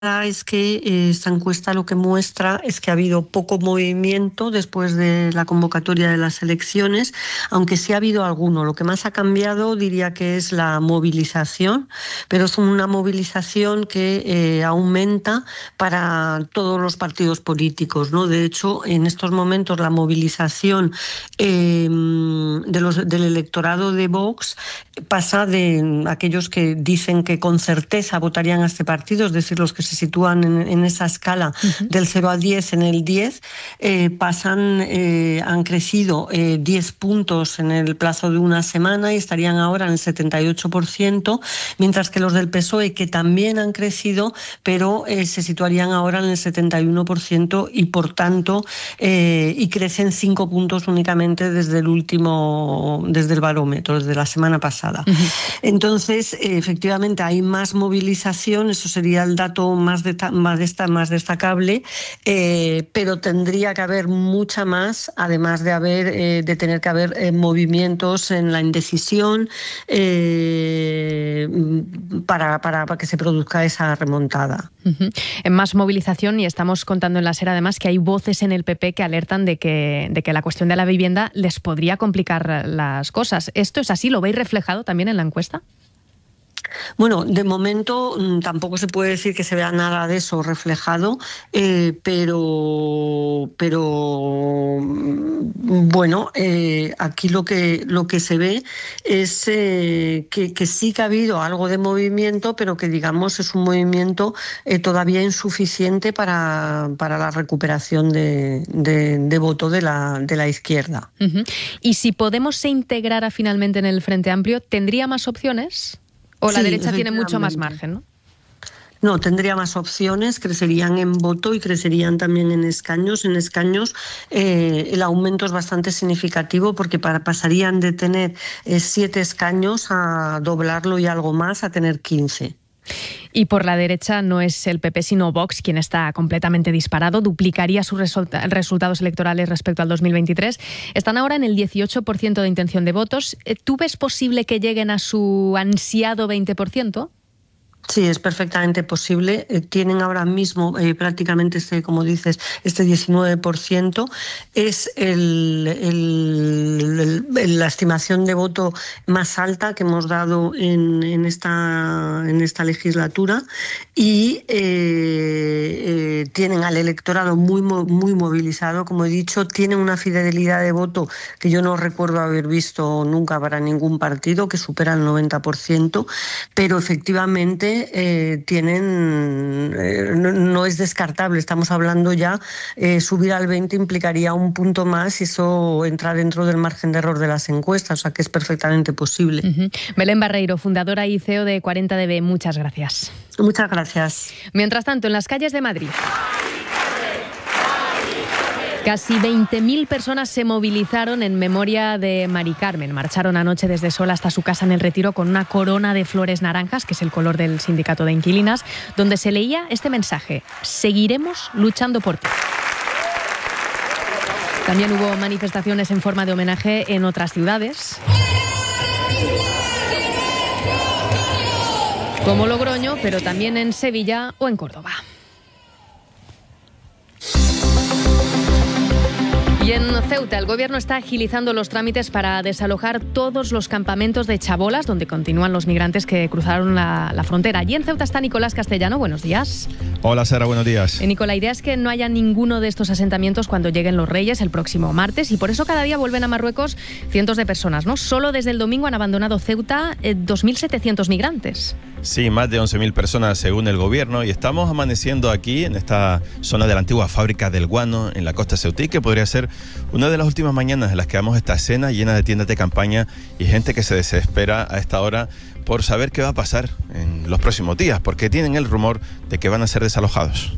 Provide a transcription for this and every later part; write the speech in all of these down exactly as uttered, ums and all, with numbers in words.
Es que eh, esta encuesta lo que muestra es que ha habido poco movimiento después de la convocatoria de las elecciones, aunque sí ha habido alguno. Lo que más ha cambiado diría que es la movilización, pero es una movilización que eh, aumenta para todos los partidos políticos, ¿no? De hecho, en estos momentos la movilización eh, de los, del electorado de Vox pasa de aquellos que dicen que con certeza votarían a este partido, es decir, los que se sitúan en, en esa escala uh-huh. del cero al diez en el diez, eh, pasan, eh, han crecido eh, diez puntos en el plazo de una semana y estarían ahora en el setenta y ocho por ciento, mientras que los del P S O E, que también han crecido, pero eh, se situarían ahora en el setenta y uno por ciento y por tanto, eh, y crecen cinco puntos únicamente desde el último, desde el barómetro, desde la semana pasada. Uh-huh. Entonces, eh, efectivamente, hay más movilización, eso sería el dato más, de, más, desta, más destacable, eh, pero tendría que haber mucha más, además de haber eh, de tener que haber eh, movimientos en la indecisión eh, para, para, para que se produzca esa remontada. Uh-huh. En más movilización, y estamos contando en la SER además que hay voces en el P P que alertan de que, de que la cuestión de la vivienda les podría complicar las cosas. ¿Esto es así? ¿Lo veis reflejado también en la encuesta? Bueno, de momento tampoco se puede decir que se vea nada de eso reflejado, eh, pero, pero bueno, eh, aquí lo que, lo que se ve es eh, que, que sí que ha habido algo de movimiento, pero que digamos es un movimiento eh, todavía insuficiente para, para la recuperación de, de, de voto de la, de la izquierda. Uh-huh. Y si Podemos se integrara finalmente en el Frente Amplio, ¿tendría más opciones? ¿O la sí, derecha tiene mucho más margen, no? No, tendría más opciones, crecerían en voto y crecerían también en escaños. En escaños eh, el aumento es bastante significativo porque para, pasarían de tener eh, siete escaños a doblarlo y algo más, a tener quince. Y por la derecha no es el P P sino Vox quien está completamente disparado, duplicaría sus resulta- resultados electorales respecto al dos mil veintitrés. Están ahora en el dieciocho por ciento de intención de votos. ¿Tú ves posible que lleguen a su ansiado veinte por ciento? Sí, es perfectamente posible. Eh, tienen ahora mismo eh, prácticamente, este, como dices, este diecinueve por ciento. Es el, el, el, la estimación de voto más alta que hemos dado en, en, esta, en esta legislatura y eh, eh, tienen al electorado muy, muy movilizado, como he dicho. Tienen una fidelidad de voto que yo no recuerdo haber visto nunca para ningún partido, que supera el noventa por ciento, pero efectivamente Eh, tienen eh, no, no es descartable, estamos hablando ya eh, subir al veinte implicaría un punto más y eso entra dentro del margen de error de las encuestas, o sea que es perfectamente posible. Uh-huh. Belén Barreiro, fundadora y C E O de cuarenta D B, muchas gracias. Muchas gracias. Mientras tanto, en las calles de Madrid, casi veinte mil personas se movilizaron en memoria de Mari Carmen. Marcharon anoche desde Sol hasta su casa en El Retiro con una corona de flores naranjas, que es el color del sindicato de inquilinas, donde se leía este mensaje: seguiremos luchando por ti. También hubo manifestaciones en forma de homenaje en otras ciudades, como Logroño, pero también en Sevilla o en Córdoba. Y en Ceuta, el Gobierno está agilizando los trámites para desalojar todos los campamentos de chabolas donde continúan los migrantes que cruzaron la, la frontera. Allí en Ceuta está Nicolás Castellano. Buenos días. Hola, Sara, buenos días. Eh, Nicolás, la idea es que no haya ninguno de estos asentamientos cuando lleguen los Reyes el próximo martes, y por eso cada día vuelven a Marruecos cientos de personas, ¿no? Solo desde el domingo han abandonado Ceuta eh, dos mil setecientos migrantes. Sí, más de once mil personas según el Gobierno, y estamos amaneciendo aquí en esta zona de la antigua fábrica del guano en la costa ceutí, que podría ser una de las últimas mañanas en las que vemos esta escena llena de tiendas de campaña y gente que se desespera a esta hora por saber qué va a pasar en los próximos días, porque tienen el rumor de que van a ser desalojados.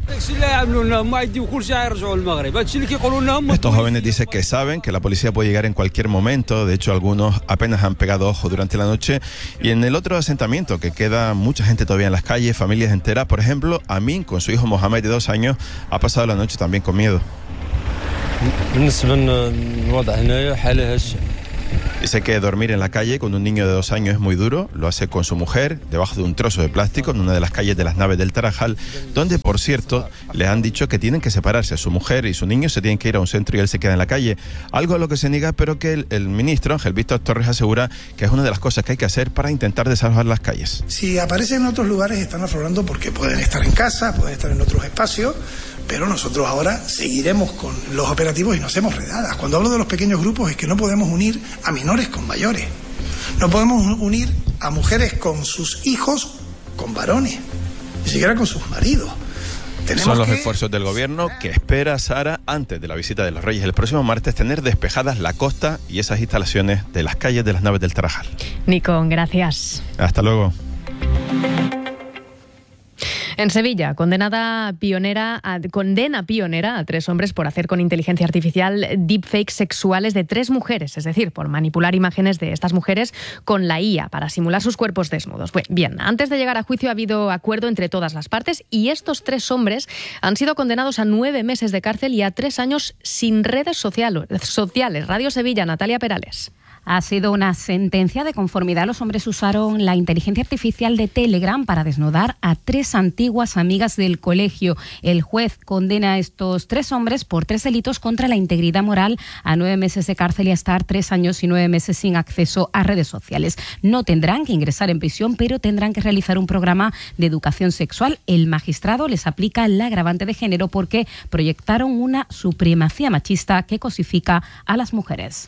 Estos jóvenes dicen que saben que la policía puede llegar en cualquier momento. De hecho, algunos apenas han pegado ojo durante la noche. Y en el otro asentamiento, que queda mucha gente todavía en las calles, familias enteras, por ejemplo, Amin, con su hijo Mohamed de dos años, ha pasado la noche también con miedo. Dice que dormir en la calle con un niño de dos años es muy duro. Lo hace con su mujer, debajo de un trozo de plástico, en una de las calles de las Naves del Tarajal, donde, por cierto, le han dicho que tienen que separarse. Su mujer y su niño se tienen que ir a un centro y él se queda en la calle. Algo a lo que se niega, pero que el, el ministro, Ángel Víctor Torres, asegura que es una de las cosas que hay que hacer para intentar desalojar las calles. Si aparecen en otros lugares, están aflorando porque pueden estar en casa, pueden estar en otros espacios, pero nosotros ahora seguiremos con los operativos y no hacemos redadas. Cuando hablo de los pequeños grupos es que no podemos unir a menores con mayores. No podemos unir a mujeres con sus hijos con varones, ni siquiera con sus maridos. Tenemos Son los que... esfuerzos del gobierno que espera, Sara, antes de la visita de los Reyes el próximo martes, tener despejadas la costa y esas instalaciones de las calles de las Naves del Tarajal. Nico, gracias. Hasta luego. En Sevilla, condenada pionera a, condena pionera a tres hombres por hacer con inteligencia artificial deepfakes sexuales de tres mujeres, es decir, por manipular imágenes de estas mujeres con la I A para simular sus cuerpos desnudos. Bien, antes de llegar a juicio ha habido acuerdo entre todas las partes y estos tres hombres han sido condenados a nueve meses de cárcel y a tres años sin redes sociales. Radio Sevilla, Natalia Perales. Ha sido una sentencia de conformidad. Los hombres usaron la inteligencia artificial de Telegram para desnudar a tres antiguas amigas del colegio. El juez condena a estos tres hombres por tres delitos contra la integridad moral a nueve meses de cárcel y a estar tres años y nueve meses sin acceso a redes sociales. No tendrán que ingresar en prisión, pero tendrán que realizar un programa de educación sexual. El magistrado les aplica el agravante de género porque proyectaron una supremacía machista que cosifica a las mujeres.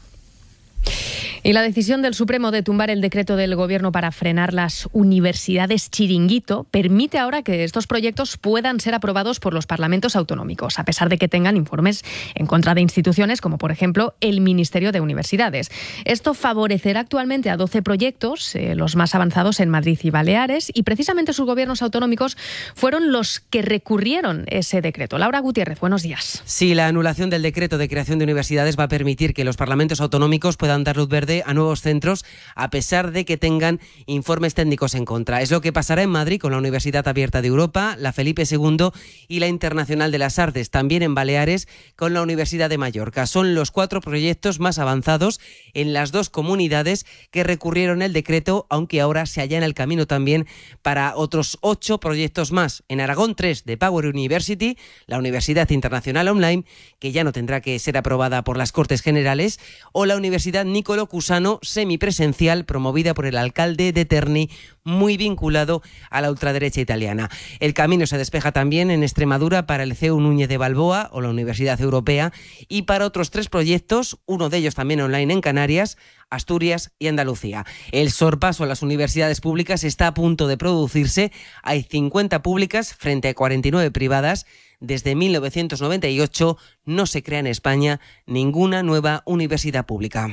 Y la decisión del Supremo de tumbar el decreto del Gobierno para frenar las universidades chiringuito permite ahora que estos proyectos puedan ser aprobados por los parlamentos autonómicos, a pesar de que tengan informes en contra de instituciones como, por ejemplo, el Ministerio de Universidades. Esto favorecerá actualmente a doce proyectos, eh, los más avanzados en Madrid y Baleares, y precisamente sus gobiernos autonómicos fueron los que recurrieron ese decreto. Laura Gutiérrez, buenos días. Sí, la anulación del decreto de creación de universidades va a permitir que los parlamentos autonómicos puedan dar luz verde a nuevos centros, a pesar de que tengan informes técnicos en contra. Es lo que pasará en Madrid con la Universidad Abierta de Europa, la Felipe segundo y la Internacional de las Artes, también en Baleares con la Universidad de Mallorca. Son los cuatro proyectos más avanzados en las dos comunidades que recurrieron el decreto, aunque ahora se allana el camino también para otros ocho proyectos más. En Aragón, tres de Power University, la Universidad Internacional Online, que ya no tendrá que ser aprobada por las Cortes Generales, o la Universidad Nicolo Cusano, semipresencial, promovida por el alcalde de Terni, muy vinculado a la ultraderecha italiana. El camino se despeja también en Extremadura para el C E U Núñez de Balboa o la Universidad Europea y para otros tres proyectos, uno de ellos también online en Canarias, Asturias y Andalucía. El sorpaso a las universidades públicas está a punto de producirse. Hay cincuenta públicas frente a cuarenta y nueve privadas. Desde mil novecientos noventa y ocho no se crea en España ninguna nueva universidad pública.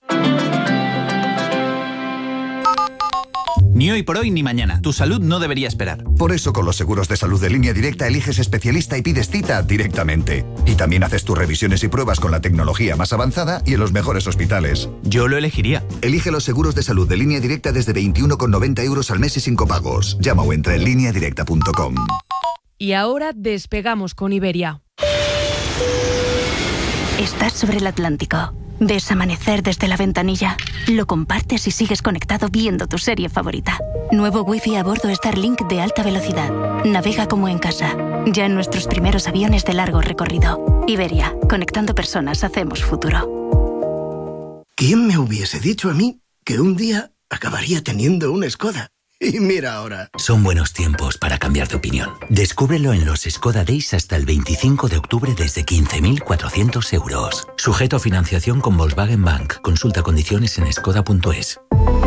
Ni hoy por hoy ni mañana. Tu salud no debería esperar. Por eso con los seguros de salud de Línea Directa eliges especialista y pides cita directamente. Y también haces tus revisiones y pruebas con la tecnología más avanzada y en los mejores hospitales. Yo lo elegiría. Elige los seguros de salud de Línea Directa desde veintiuno con noventa euros al mes y sin copagos. Llama o entra en línea directa punto com. Y ahora despegamos con Iberia. Estás sobre el Atlántico. Ves amanecer desde la ventanilla. Lo compartes y sigues conectado viendo tu serie favorita. Nuevo Wi-Fi a bordo Starlink de alta velocidad. Navega como en casa. Ya en nuestros primeros aviones de largo recorrido. Iberia, conectando personas hacemos futuro. ¿Quién me hubiese dicho a mí que un día acabaría teniendo una Skoda? Y mira ahora. Son buenos tiempos para cambiar de opinión. Descúbrelo en los Skoda Days hasta el veinticinco de octubre desde quince mil cuatrocientos euros. Sujeto a financiación con Volkswagen Bank. Consulta condiciones en skoda punto es.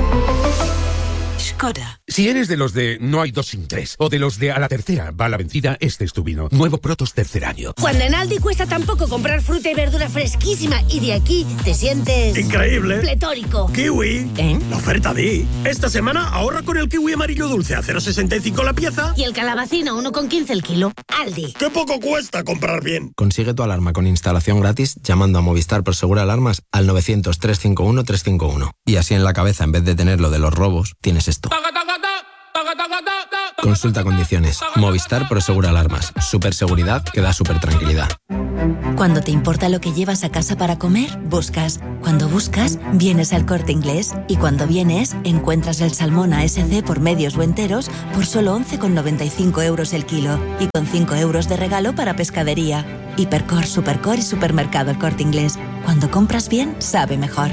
Skoda. Si eres de los de no hay dos sin tres o de los de a la tercera va la vencida, este es tu vino. Nuevo Protos tercer año. Cuando en Aldi cuesta tan poco comprar fruta y verdura fresquísima y de aquí te sientes... ¡increíble! Pletórico. ¡Kiwi! ¿Eh? La oferta di. Esta semana ahorra con el kiwi amarillo dulce a cero coma sesenta y cinco la pieza. Y el calabacín a uno coma quince el kilo. Aldi. ¡Qué poco cuesta comprar bien! Consigue tu alarma con instalación gratis llamando a Movistar Prosegur Alarmas al novecientos, trescientos cincuenta y uno, trescientos cincuenta y uno. Y así en la cabeza, en vez de tener lo de los robos, tienes esto. Consulta condiciones. Movistar Prosegur Alarmas. Superseguridad que da super tranquilidad. Cuando te importa lo que llevas a casa para comer, buscas. Cuando buscas, vienes al Corte Inglés. Y cuando vienes, encuentras el salmón A S C por medios o enteros por solo once con noventa y cinco euros el kilo. Y con cinco euros de regalo para pescadería. Hipercor, Supercor y Supermercado El Corte Inglés. Cuando compras bien, sabe mejor.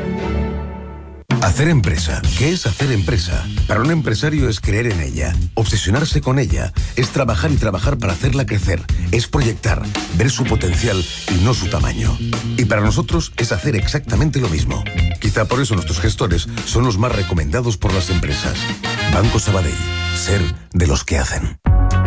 Hacer empresa. ¿Qué es hacer empresa? Para un empresario es creer en ella, obsesionarse con ella, es trabajar y trabajar para hacerla crecer, es proyectar, ver su potencial y no su tamaño. Y para nosotros es hacer exactamente lo mismo. Quizá por eso nuestros gestores son los más recomendados por las empresas. Banco Sabadell. Ser de los que hacen.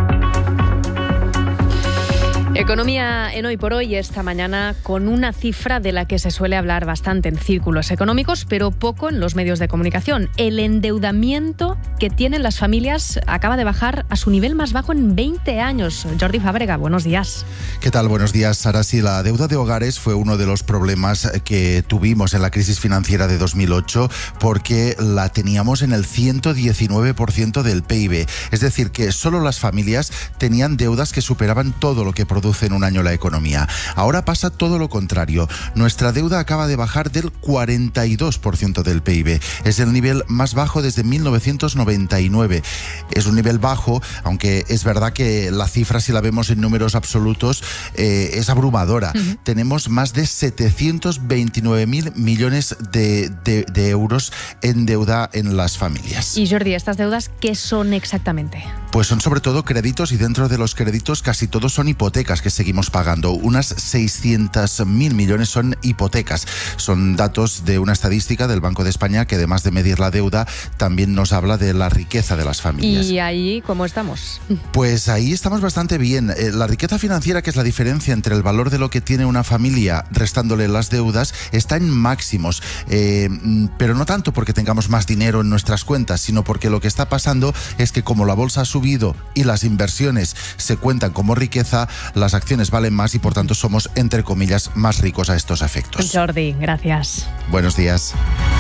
Economía en Hoy por Hoy esta mañana con una cifra de la que se suele hablar bastante en círculos económicos, pero poco en los medios de comunicación. El endeudamiento que tienen las familias acaba de bajar a su nivel más bajo en veinte años. Jordi Fábrega, buenos días. ¿Qué tal? Buenos días, Sara. Sí, la deuda de hogares fue uno de los problemas que tuvimos en la crisis financiera de dos mil ocho porque la teníamos en el ciento diecinueve por ciento del P I B. Es decir, que solo las familias tenían deudas que superaban todo lo que produce en un año la economía. Ahora pasa todo lo contrario. Nuestra deuda acaba de bajar del cuarenta y dos por ciento del P I B. Es el nivel más bajo desde mil novecientos noventa y nueve. Es un nivel bajo, aunque es verdad que la cifra, si la vemos en números absolutos, eh, es abrumadora. Uh-huh. Tenemos más de setecientos veintinueve mil millones de, de, de euros en deuda en las familias. Y Jordi, ¿estas deudas qué son exactamente? Pues son sobre todo créditos y dentro de los créditos casi todos son hipotecas que seguimos pagando. Unas seiscientos mil millones son hipotecas. Son datos de una estadística del Banco de España que además de medir la deuda también nos habla de la riqueza de las familias. ¿Y ahí cómo estamos? Pues ahí estamos bastante bien. La riqueza financiera, que es la diferencia entre el valor de lo que tiene una familia restándole las deudas, está en máximos. Eh, pero no tanto porque tengamos más dinero en nuestras cuentas, sino porque lo que está pasando es que como la bolsa ha subido y las inversiones se cuentan como riqueza, las acciones valen más y por tanto somos, entre comillas, más ricos a estos efectos. Jordi, gracias. Buenos días.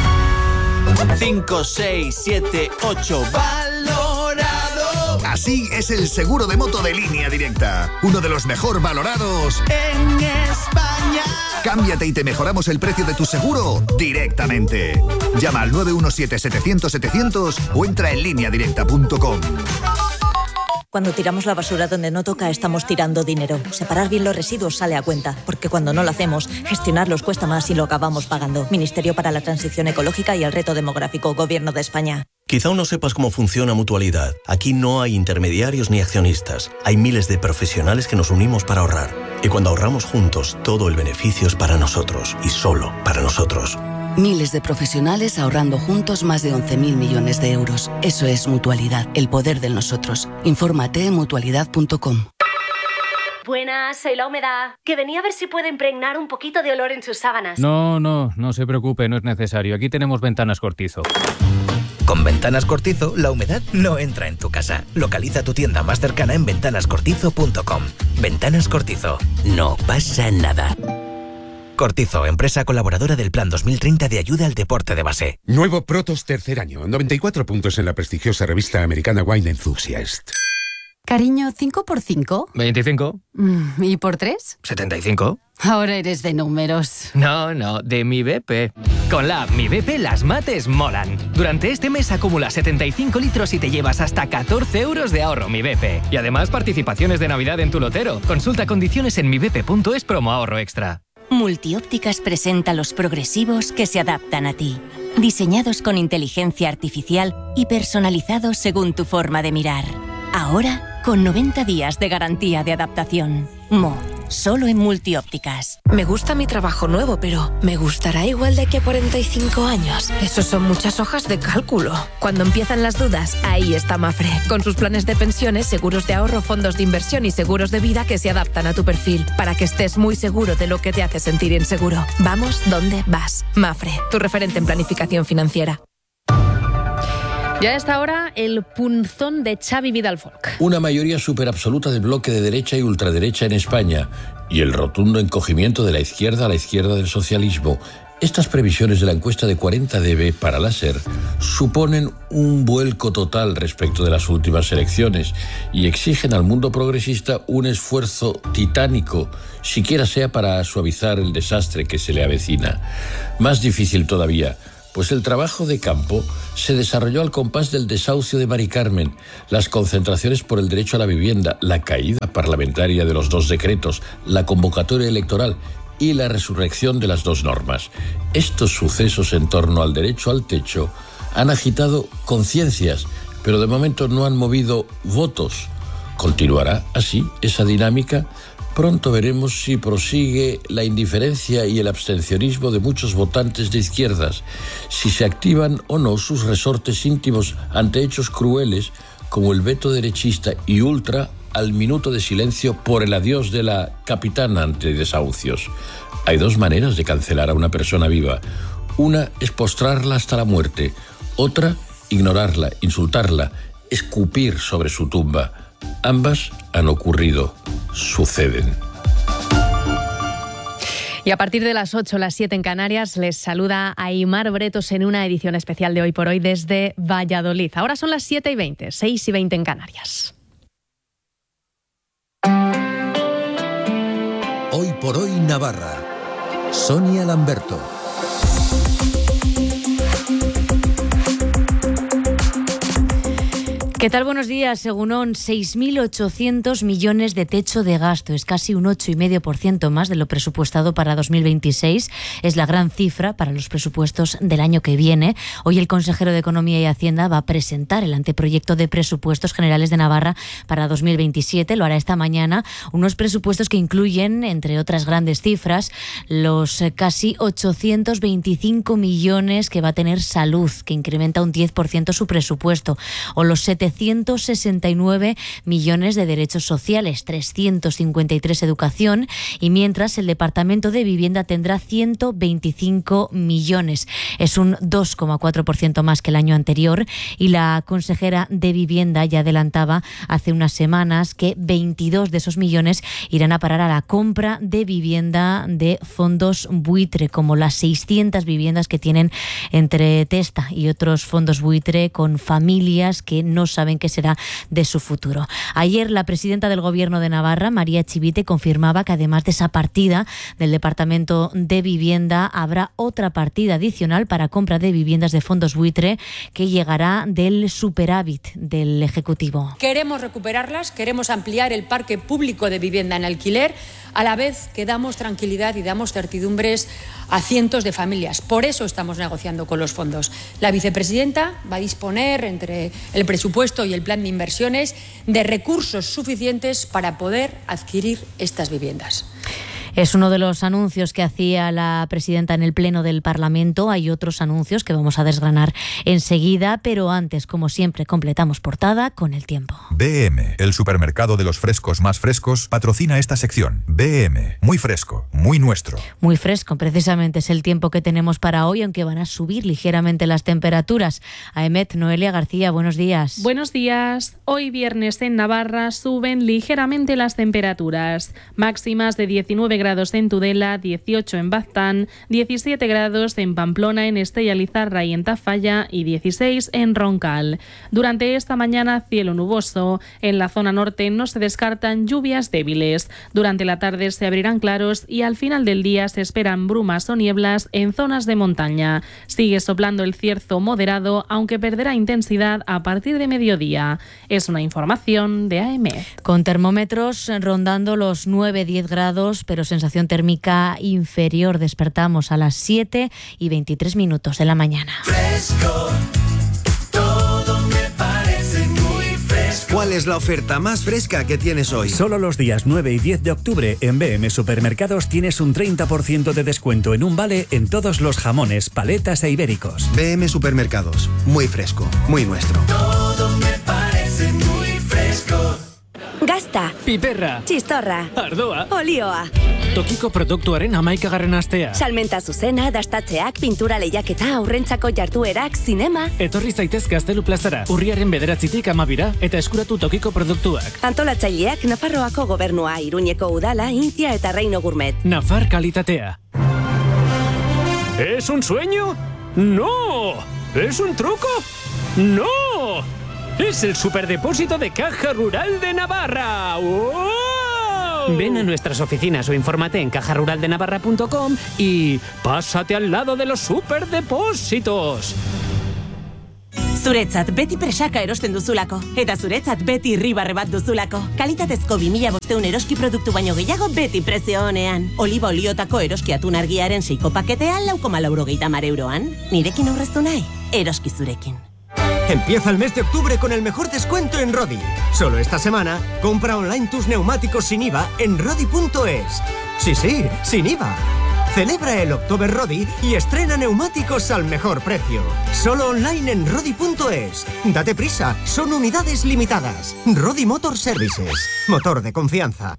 cinco, seis, siete, ocho, valorado. Así es el seguro de moto de Línea Directa. Uno de los mejor valorados en España. Cámbiate y te mejoramos el precio de tu seguro directamente. Llama al nueve uno siete, setecientos, setecientos o entra en línea directa punto com. Cuando tiramos la basura donde no toca, estamos tirando dinero. Separar bien los residuos sale a cuenta, porque cuando no lo hacemos, gestionarlos cuesta más y lo acabamos pagando. Ministerio para la Transición Ecológica y el Reto Demográfico, Gobierno de España. Quizá aún no sepas cómo funciona Mutualidad. Aquí no hay intermediarios ni accionistas. Hay miles de profesionales que nos unimos para ahorrar. Y cuando ahorramos juntos, todo el beneficio es para nosotros y solo para nosotros. Miles de profesionales ahorrando juntos más de once mil millones de euros. Eso es Mutualidad, el poder de nosotros. Infórmate en mutualidad punto com. Buenas, soy la humedad. Que venía a ver si puede impregnar un poquito de olor en sus sábanas. No, no, no se preocupe, no es necesario. Aquí tenemos Ventanas Cortizo. Con Ventanas Cortizo, la humedad no entra en tu casa. Localiza tu tienda más cercana en ventanas cortizo punto com. Ventanas Cortizo. No pasa nada. Cortizo, empresa colaboradora del Plan dos mil treinta de ayuda al deporte de base. Nuevo Protos tercer año. noventa y cuatro puntos en la prestigiosa revista americana Wine Enthusiast. Cariño, ¿cinco por cinco? veinticinco. ¿Y por tres? setenta y cinco. Ahora eres de números. No, no, de mi B P. Con la app Mi B P las mates molan. Durante este mes acumula setenta y cinco litros y te llevas hasta catorce euros de ahorro Mi B P. Y además participaciones de Navidad en tu lotero. Consulta condiciones en mi b p punto es promo ahorro extra. Multiópticas presenta los progresivos que se adaptan a ti. Diseñados con inteligencia artificial y personalizados según tu forma de mirar. Ahora, con noventa días de garantía de adaptación. Mo, solo en Multiópticas. Me gusta mi trabajo nuevo, pero ¿me gustará igual de aquí a cuarenta y cinco años? Esos son muchas hojas de cálculo. Cuando empiezan las dudas, ahí está Mafre. Con sus planes de pensiones, seguros de ahorro, fondos de inversión y seguros de vida que se adaptan a tu perfil, para que estés muy seguro de lo que te hace sentir inseguro. Vamos donde vas. Mafre, tu referente en planificación financiera. Ya a esta hora, el punzón de Xavi Vidal Folk. Una mayoría superabsoluta del bloque de derecha y ultraderecha en España y el rotundo encogimiento de la izquierda a la izquierda del socialismo. Estas previsiones de la encuesta de cuarenta D B para la SER suponen un vuelco total respecto de las últimas elecciones y exigen al mundo progresista un esfuerzo titánico, siquiera sea para suavizar el desastre que se le avecina. Más difícil todavía, pues el trabajo de campo se desarrolló al compás del desahucio de Mari Carmen, las concentraciones por el derecho a la vivienda, la caída parlamentaria de los dos decretos, la convocatoria electoral y la resurrección de las dos normas. Estos sucesos en torno al derecho al techo han agitado conciencias, pero de momento no han movido votos. ¿Continuará así esa dinámica? Pronto veremos si prosigue la indiferencia y el abstencionismo de muchos votantes de izquierdas, si se activan o no sus resortes íntimos ante hechos crueles como el veto derechista y ultra al minuto de silencio por el adiós de la capitana ante desahucios. Hay dos maneras de cancelar a una persona viva. Una es postrarla hasta la muerte, otra, ignorarla, insultarla, escupir sobre su tumba. Ambas han ocurrido, suceden. Y a partir de las ocho, las siete en Canarias, les saluda Aimar Bretos en una edición especial de Hoy por Hoy desde Valladolid. Ahora son las siete y veinte, seis y veinte en Canarias. Hoy por Hoy Navarra. Sonia Lamberto. ¿Qué tal? Buenos días. Según seis mil ochocientos millones de techo de gasto. Es casi un ocho coma cinco por ciento más de lo presupuestado para dos mil veintiséis. Es la gran cifra para los presupuestos del año que viene. Hoy el consejero de Economía y Hacienda va a presentar el anteproyecto de presupuestos generales de Navarra para dos mil veintisiete. Lo hará esta mañana. Unos presupuestos que incluyen, entre otras grandes cifras, los casi ochocientos veinticinco millones que va a tener Salud, que incrementa un diez por ciento su presupuesto, o los setecientos sesenta y nueve millones de derechos sociales, trescientos cincuenta y tres Educación, y mientras el Departamento de Vivienda tendrá ciento veinticinco millones. Es un dos coma cuatro por ciento más que el año anterior, y la consejera de Vivienda ya adelantaba hace unas semanas que veintidós de esos millones irán a parar a la compra de vivienda de fondos buitre, como las seiscientas viviendas que tienen entre Testa y otros fondos buitre con familias que no saben qué será de su futuro. Ayer la presidenta del Gobierno de Navarra, María Chivite, confirmaba que además de esa partida del Departamento de Vivienda, habrá otra partida adicional para compra de viviendas de fondos buitre que llegará del superávit del Ejecutivo. Queremos recuperarlas, queremos ampliar el parque público de vivienda en alquiler, a la vez que damos tranquilidad y damos certidumbres a cientos de familias. Por eso estamos negociando con los fondos. La vicepresidenta va a disponer, entre el presupuesto y el plan de inversiones, de recursos suficientes para poder adquirir estas viviendas. Es uno de los anuncios que hacía la presidenta en el Pleno del Parlamento. Hay otros anuncios que vamos a desgranar enseguida, pero antes, como siempre, completamos portada con el tiempo. B M, el supermercado de los frescos más frescos, patrocina esta sección. B M, muy fresco, muy nuestro. Muy fresco, precisamente es el tiempo que tenemos para hoy, aunque van a subir ligeramente las temperaturas. Aemet, Noelia García, buenos días. Buenos días. Hoy viernes en Navarra suben ligeramente las temperaturas. Máximas de diecinueve grados en Tudela, dieciocho en Baztán, diecisiete grados en Pamplona, en Estella Lizarra y en Tafalla y dieciséis en Roncal. Durante esta mañana cielo nuboso. En la zona norte no se descartan lluvias débiles. Durante la tarde se abrirán claros y al final del día se esperan brumas o nieblas en zonas de montaña. Sigue soplando el cierzo moderado, aunque perderá intensidad a partir de mediodía. Es una información de A M. Con termómetros rondando los nueve a diez grados, pero sensación térmica inferior. Despertamos a las siete y veintitrés minutos de la mañana. Fresco, todo me parece muy fresco. ¿Cuál es la oferta más fresca que tienes hoy? Solo los días nueve y diez de octubre en B M Supermercados tienes un treinta por ciento de descuento en un vale en todos los jamones, paletas e ibéricos. B M Supermercados, muy fresco, muy nuestro. Todo me parece muy fresco. Gazta, piperra, txistorra, ardoa, olioa. Tokiko produktuaren hamaikagarren astea. Salmenta zuzena, dastatzeak, pintura lehiaketa, aurrentzako jarduerak, zinema. Etorri zaitez Gaztelu plazara, urriaren bederatzitik amabira, eta eskuratu tokiko produktuak. Antolatzaileak Nafarroako gobernua, Iruñeko udala, Intia eta Reino Gourmet. Nafar kalitatea. ¿Es un sueño? ¡No! ¿Es un truco? ¡No! ¡Es el superdepósito de Caja Rural de Navarra! ¡Wow! Ven a nuestras oficinas o infórmate en caja rural de navarra punto com y pásate al lado de los superdepósitos. Zuretzat beti presaka erosten duzulako. Eta zuretzat beti irribarre bat duzulako. Kalitatezko bi mila bostehun eroski produktu baino gehiago beti prezio honean. Oliba oliotako eroski atun argiaren seiko paketea lau koma laurogeita hamar euroan. Nirekin aurreztu nahi? Eroski zurekin. Empieza el mes de octubre con el mejor descuento en Rodi. Solo esta semana, compra online tus neumáticos sin I V A en rodi punto es. Sí, sí, sin I V A. Celebra el October Rodi y estrena neumáticos al mejor precio. Solo online en rodi punto es. Date prisa, son unidades limitadas. Rodi Motor Services, motor de confianza.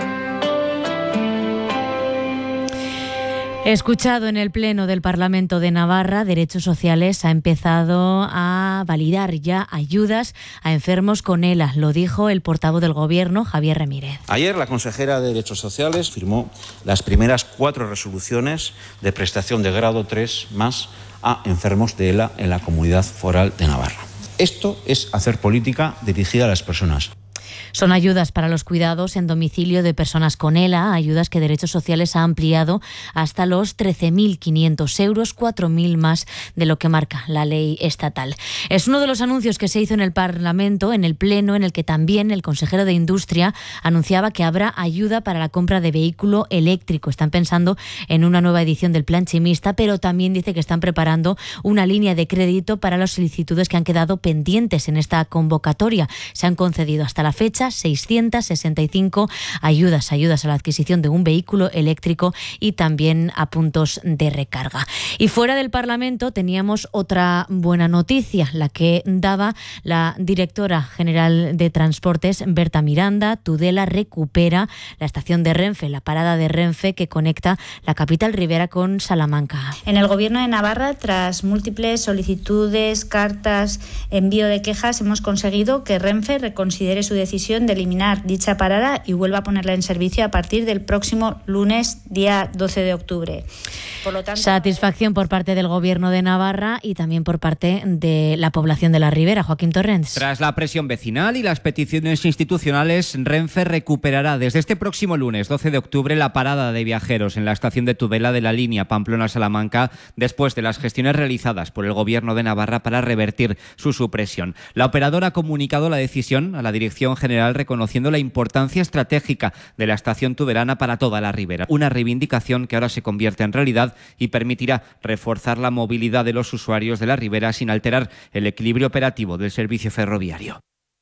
Escuchado en el Pleno del Parlamento de Navarra, Derechos Sociales ha empezado a validar ya ayudas a enfermos con ELA. Lo dijo el portavoz del Gobierno, Javier Ramírez. Ayer la consejera de Derechos Sociales firmó las primeras cuatro resoluciones de prestación de grado tres más a enfermos de ELA en la Comunidad Foral de Navarra. Esto es hacer política dirigida a las personas. Son ayudas para los cuidados en domicilio de personas con ELA, ayudas que Derechos Sociales ha ampliado hasta los trece mil quinientos euros, cuatro mil más de lo que marca la ley estatal. Es uno de los anuncios que se hizo en el Parlamento, en el Pleno, en el que también el consejero de Industria anunciaba que habrá ayuda para la compra de vehículo eléctrico. Están pensando en una nueva edición del Plan Chimista, pero también dice que están preparando una línea de crédito para las solicitudes que han quedado pendientes en esta convocatoria. Se han concedido hasta la fecha seiscientas sesenta y cinco ayudas, ayudas a la adquisición de un vehículo eléctrico y también a puntos de recarga. Y fuera del Parlamento teníamos otra buena noticia, la que daba la directora general de Transportes, Berta Miranda. Tudela recupera la estación de Renfe, la parada de Renfe que conecta la capital ribera con Salamanca. En el Gobierno de Navarra, tras múltiples solicitudes, cartas, envío de quejas, hemos conseguido que Renfe reconsidere su decisión de eliminar dicha parada y vuelva a ponerla en servicio a partir del próximo lunes, día doce de octubre. Por lo tanto, satisfacción por parte del Gobierno de Navarra y también por parte de la población de la Ribera. Joaquín Torrents. Tras la presión vecinal y las peticiones institucionales, Renfe recuperará desde este próximo lunes, doce de octubre, la parada de viajeros en la estación de Tudela de la línea Pamplona-Salamanca, después de las gestiones realizadas por el Gobierno de Navarra para revertir su supresión. La operadora ha comunicado la decisión a la Dirección General, reconociendo la importancia estratégica de la estación tudelana para toda la Ribera. Una reivindicación que ahora se convierte en realidad y permitirá reforzar la movilidad de los usuarios de la Ribera sin alterar el equilibrio operativo del servicio ferroviario.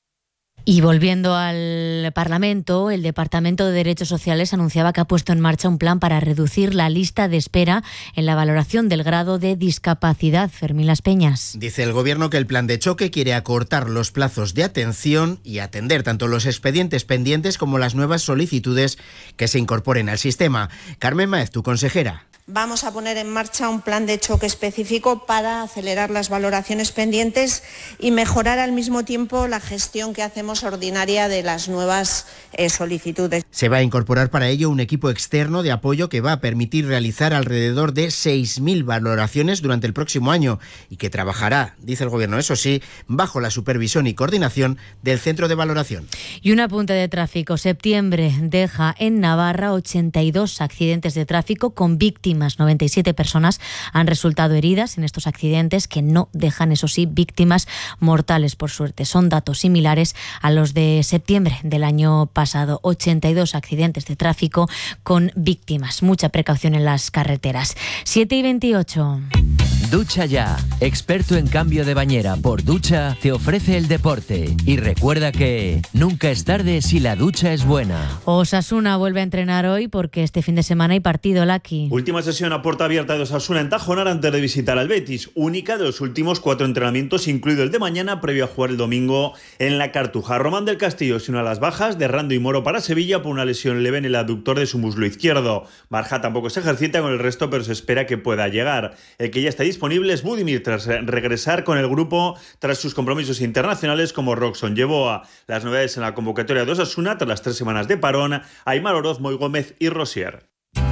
Y volviendo al Parlamento, el Departamento de Derechos Sociales anunciaba que ha puesto en marcha un plan para reducir la lista de espera en la valoración del grado de discapacidad. Fermín Las Peñas. Dice el Gobierno que el plan de choque quiere acortar los plazos de atención y atender tanto los expedientes pendientes como las nuevas solicitudes que se incorporen al sistema. Carmen Maez, tu consejera. Vamos a poner en marcha un plan de choque específico para acelerar las valoraciones pendientes y mejorar al mismo tiempo la gestión que hacemos ordinaria de las nuevas eh, solicitudes. Se va a incorporar para ello un equipo externo de apoyo que va a permitir realizar alrededor de seis mil valoraciones durante el próximo año y que trabajará, dice el Gobierno, eso sí, bajo la supervisión y coordinación del Centro de Valoración. Y un apunte de tráfico. Septiembre deja en Navarra ochenta y dos accidentes de tráfico con víctimas. noventa y siete personas han resultado heridas en estos accidentes que no dejan, eso sí, víctimas mortales, por suerte. Son datos similares a los de septiembre del año pasado. ochenta y dos accidentes de tráfico con víctimas. Mucha precaución en las carreteras. siete y veintiocho. Ducha Ya, experto en cambio de bañera por ducha, te ofrece el deporte. Y recuerda que nunca es tarde si la ducha es buena. Osasuna vuelve a entrenar hoy porque este fin de semana hay partido, Laki. Última sesión a puerta abierta de Osasuna en Tajonar antes de visitar al Betis. Única de los últimos cuatro entrenamientos, incluido el de mañana, previo a jugar el domingo en la Cartuja. Román del Castillo se une a las bajas de Rando y Moro para Sevilla por una lesión leve en el aductor de su muslo izquierdo. Barja tampoco se ejercita con el resto, pero se espera que pueda llegar. El que ya está disponible es Budimir, tras regresar con el grupo tras sus compromisos internacionales como Roxon Yeboah. Las novedades en la convocatoria de Osasuna tras las tres semanas de parón: Aimar Oroz, Moy Gómez y Rosier.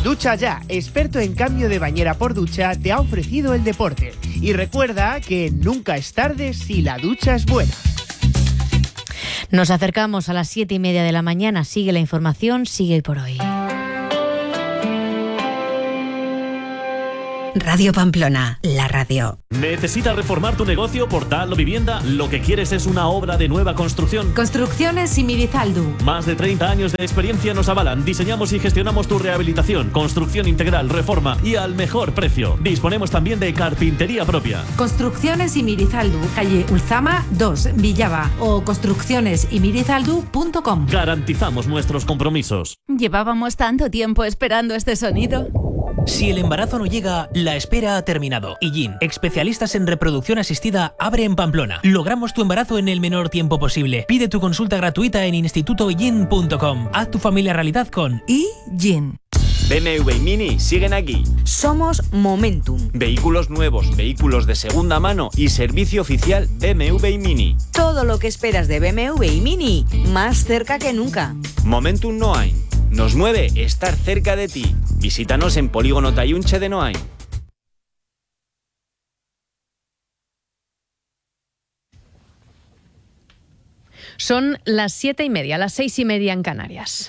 Ducha Ya, experto en cambio de bañera por ducha, te ha ofrecido el deporte. Y recuerda que nunca es tarde si la ducha es buena. Nos acercamos a las siete y media de la mañana. Sigue la información, sigue por hoy. Radio Pamplona, la radio. ¿Necesitas reformar tu negocio, portal o vivienda? Lo que quieres es una obra de nueva construcción. Construcciones Simirizaldu. Más de treinta años de experiencia nos avalan. Diseñamos y gestionamos tu rehabilitación, construcción integral, reforma y al mejor precio. Disponemos también de carpintería propia. Construcciones Simirizaldu, calle Ulzama dos, Villava, o construcciones imirizaldu punto com. Garantizamos nuestros compromisos. Llevábamos tanto tiempo esperando este sonido. Si el embarazo no llega, la espera ha terminado. Illín, especialistas en reproducción asistida, abre en Pamplona. Logramos tu embarazo en el menor tiempo posible. Pide tu consulta gratuita en instituto illín punto com. Haz tu familia realidad con Illín. B M W y Mini siguen aquí. Somos Momentum. Vehículos nuevos, vehículos de segunda mano y servicio oficial B M W y Mini. Todo lo que esperas de B M W y Mini, más cerca que nunca. Momentum Noain. Nos mueve estar cerca de ti. Visítanos en Polígono Tayunche de Noain. Son las siete y media, las seis y media en Canarias.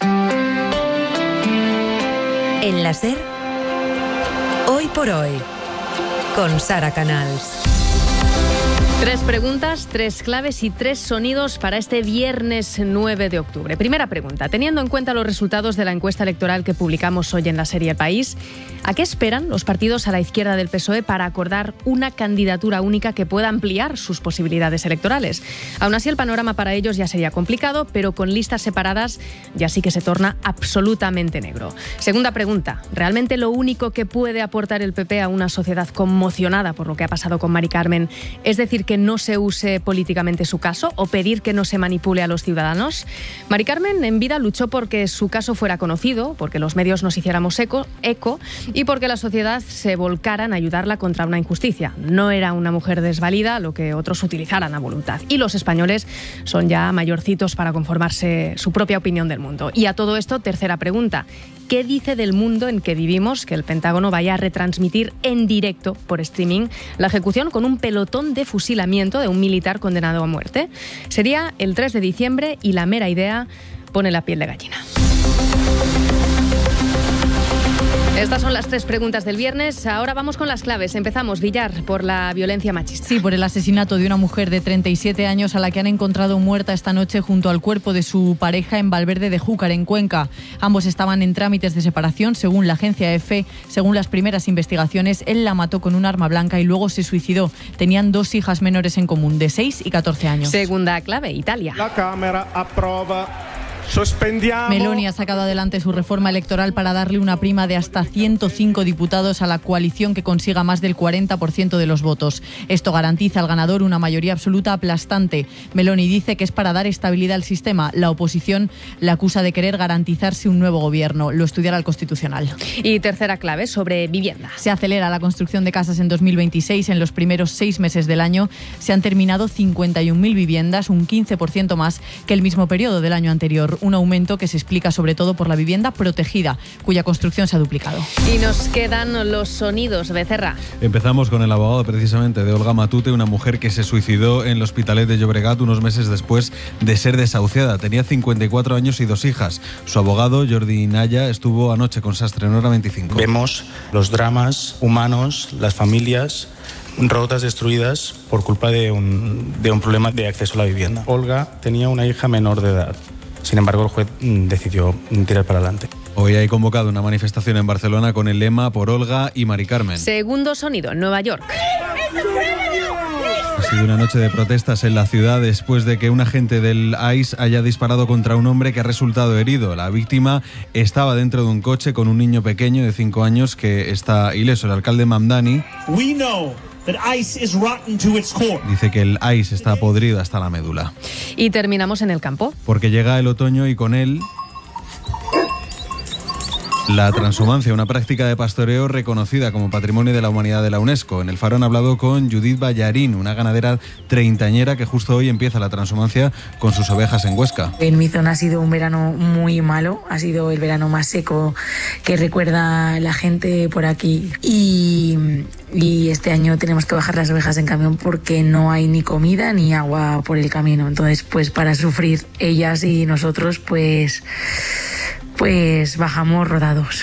En la SER, hoy por hoy, con Sara Canals. Tres preguntas, tres claves y tres sonidos para este viernes nueve de octubre. Primera pregunta, teniendo en cuenta los resultados de la encuesta electoral que publicamos hoy en la serie El País, ¿a qué esperan los partidos a la izquierda del P S O E para acordar una candidatura única que pueda ampliar sus posibilidades electorales? Aún así, el panorama para ellos ya sería complicado, pero con listas separadas ya sí que se torna absolutamente negro. Segunda pregunta, ¿realmente lo único que puede aportar el P P a una sociedad conmocionada por lo que ha pasado con Mari Carmen es decir que no se use políticamente su caso o pedir que no se manipule a los ciudadanos? Mari Carmen en vida luchó porque su caso fuera conocido, porque los medios nos hiciéramos eco, eco y porque la sociedad se volcara en ayudarla contra una injusticia. No era una mujer desvalida, lo que otros utilizaran a voluntad. Y los españoles son ya mayorcitos para conformarse su propia opinión del mundo. Y a todo esto, tercera pregunta. ¿Qué dice del mundo en que vivimos que el Pentágono vaya a retransmitir en directo por streaming la ejecución con un pelotón de fusilamiento de un militar condenado a muerte? Sería el tres de diciembre y la mera idea pone la piel de gallina. Estas son las tres preguntas del viernes. Ahora vamos con las claves. Empezamos, Villar, por la violencia machista. Sí, por el asesinato de una mujer de treinta y siete años a la que han encontrado muerta esta noche junto al cuerpo de su pareja en Valverde de Júcar, en Cuenca. Ambos estaban en trámites de separación, según la agencia EFE. Según las primeras investigaciones, él la mató con un arma blanca y luego se suicidó. Tenían dos hijas menores en común, de seis y catorce años. Segunda clave, Italia. La Cámara aprueba. Sospendiamo. Meloni ha sacado adelante su reforma electoral para darle una prima de hasta ciento cinco diputados a la coalición que consiga más del cuarenta por ciento de los votos. Esto garantiza al ganador una mayoría absoluta aplastante. Meloni dice que es para dar estabilidad al sistema. La oposición la acusa de querer garantizarse un nuevo gobierno. Lo estudiará el Constitucional. Y tercera clave, sobre vivienda. Se acelera la construcción de casas en dos mil veintiséis. En los primeros seis meses del año se han terminado cincuenta y un mil viviendas, un quince por ciento más que el mismo periodo del año anterior. Un aumento que se explica sobre todo por la vivienda protegida, cuya construcción se ha duplicado. Y nos quedan los sonidos, Becerra. Empezamos con el abogado precisamente de Olga Matute, una mujer que se suicidó en el Hospitalet de Llobregat unos meses después de ser desahuciada. Tenía cincuenta y cuatro años y dos hijas. Su abogado, Jordi Naya, estuvo anoche con Sastre en Hora veinticinco. Vemos los dramas humanos, las familias rotas, destruidas por culpa de un, de un problema de acceso a la vivienda. Olga tenía una hija menor de edad. Sin embargo, el juez decidió tirar para adelante. Hoy hay convocado una manifestación en Barcelona con el lema Por Olga y Mari Carmen. Segundo sonido, en Nueva York. Ha sido una noche de protestas en la ciudad después de que un agente del I C E haya disparado contra un hombre que ha resultado herido. La víctima estaba dentro de un coche con un niño pequeño de cinco años que está ileso. El alcalde Mamdani We know that ICE is rotten to its core. dice que el I C E está podrido hasta la médula. Y terminamos en el campo. Porque llega el otoño y con él La transhumancia, una práctica de pastoreo reconocida como Patrimonio de la Humanidad de la UNESCO. En El Faro han hablado con Judith Ballarín, una ganadera treintañera que justo hoy empieza la transhumancia con sus ovejas en Huesca. En mi zona ha sido un verano muy malo, ha sido el verano más seco que recuerda la gente por aquí y, y este año tenemos que bajar las ovejas en camión porque no hay ni comida ni agua por el camino. Entonces, pues para sufrir ellas y nosotros, pues... pues bajamos rodados.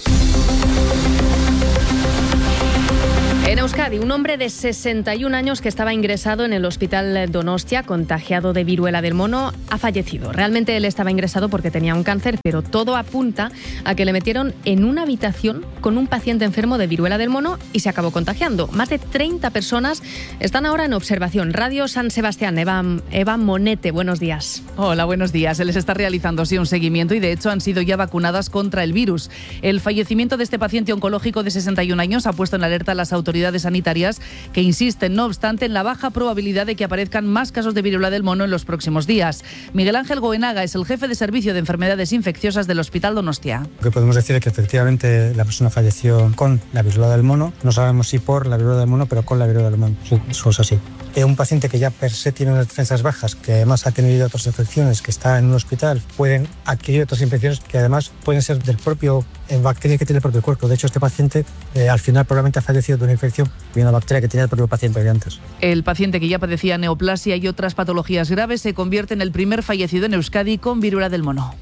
En Euskadi, un hombre de sesenta y un años que estaba ingresado en el hospital Donostia, contagiado de viruela del mono, ha fallecido. Realmente él estaba ingresado porque tenía un cáncer, pero todo apunta a que le metieron en una habitación con un paciente enfermo de viruela del mono y se acabó contagiando. Más de treinta personas están ahora en observación. Radio San Sebastián, Eva, Eva Monete, buenos días. Hola, buenos días. Se les está realizando así un seguimiento y de hecho han sido ya vacunadas contra el virus. El fallecimiento de este paciente oncológico de sesenta y un años ha puesto en alerta a las autoridades sanitarias que insisten, no obstante, en la baja probabilidad de que aparezcan más casos de viruela del mono en los próximos días. Miguel Ángel Goenaga es el jefe de servicio de enfermedades infecciosas del Hospital Donostia. Lo que podemos decir es que efectivamente la persona falleció con la viruela del mono. No sabemos si por la viruela del mono, pero con la viruela del mono. Sí, eso es así. Eh, un paciente que ya per se tiene unas defensas bajas, que además ha tenido otras infecciones, que está en un hospital, pueden adquirir otras infecciones que además pueden ser del propio eh, bacteria que tiene el propio cuerpo. De hecho, este paciente eh, al final probablemente ha fallecido de una infección de una bacteria que tenía el propio paciente de antes. El paciente que ya padecía neoplasia y otras patologías graves se convierte en el primer fallecido en Euskadi con viruela del mono.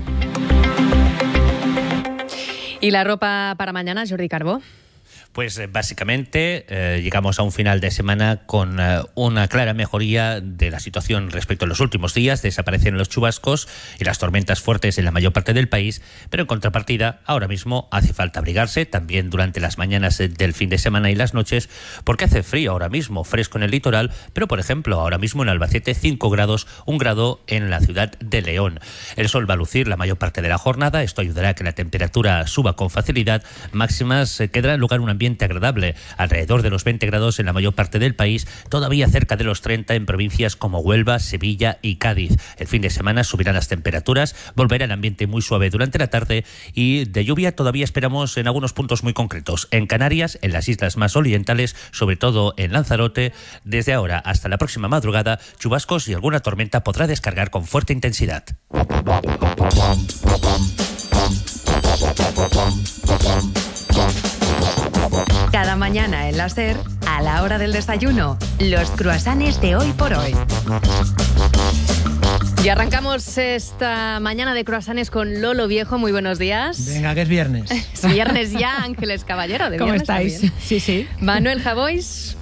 ¿Y la ropa para mañana, Jordi Carbó? Pues eh, básicamente eh, llegamos a un final de semana con eh, una clara mejoría de la situación respecto a los últimos días. Desaparecen los chubascos y las tormentas fuertes en la mayor parte del país, pero en contrapartida ahora mismo hace falta abrigarse también durante las mañanas del fin de semana y las noches, porque hace frío ahora mismo, fresco en el litoral, pero por ejemplo ahora mismo en Albacete cinco grados, un grado en la ciudad de León. El sol va a lucir la mayor parte de la jornada, esto ayudará a que la temperatura suba con facilidad. Máximas eh, quedará en lugar un ambiente agradable, alrededor de los veinte grados en la mayor parte del país, todavía cerca de los treinta en provincias como Huelva, Sevilla y Cádiz. El fin de semana subirán las temperaturas, volverá el ambiente muy suave durante la tarde y de lluvia todavía esperamos en algunos puntos muy concretos. En Canarias, en las islas más orientales, sobre todo en Lanzarote, desde ahora hasta la próxima madrugada, chubascos y alguna tormenta podrá descargar con fuerte intensidad. Cada mañana en la SER, a la hora del desayuno, los croissants de hoy por hoy. Y arrancamos esta mañana de croissants con Lolo Viejo. Muy buenos días. Venga, que es viernes. Es viernes ya, Ángeles Caballero. De ¿Cómo viernes estáis? También. Sí, sí. Manuel Javois.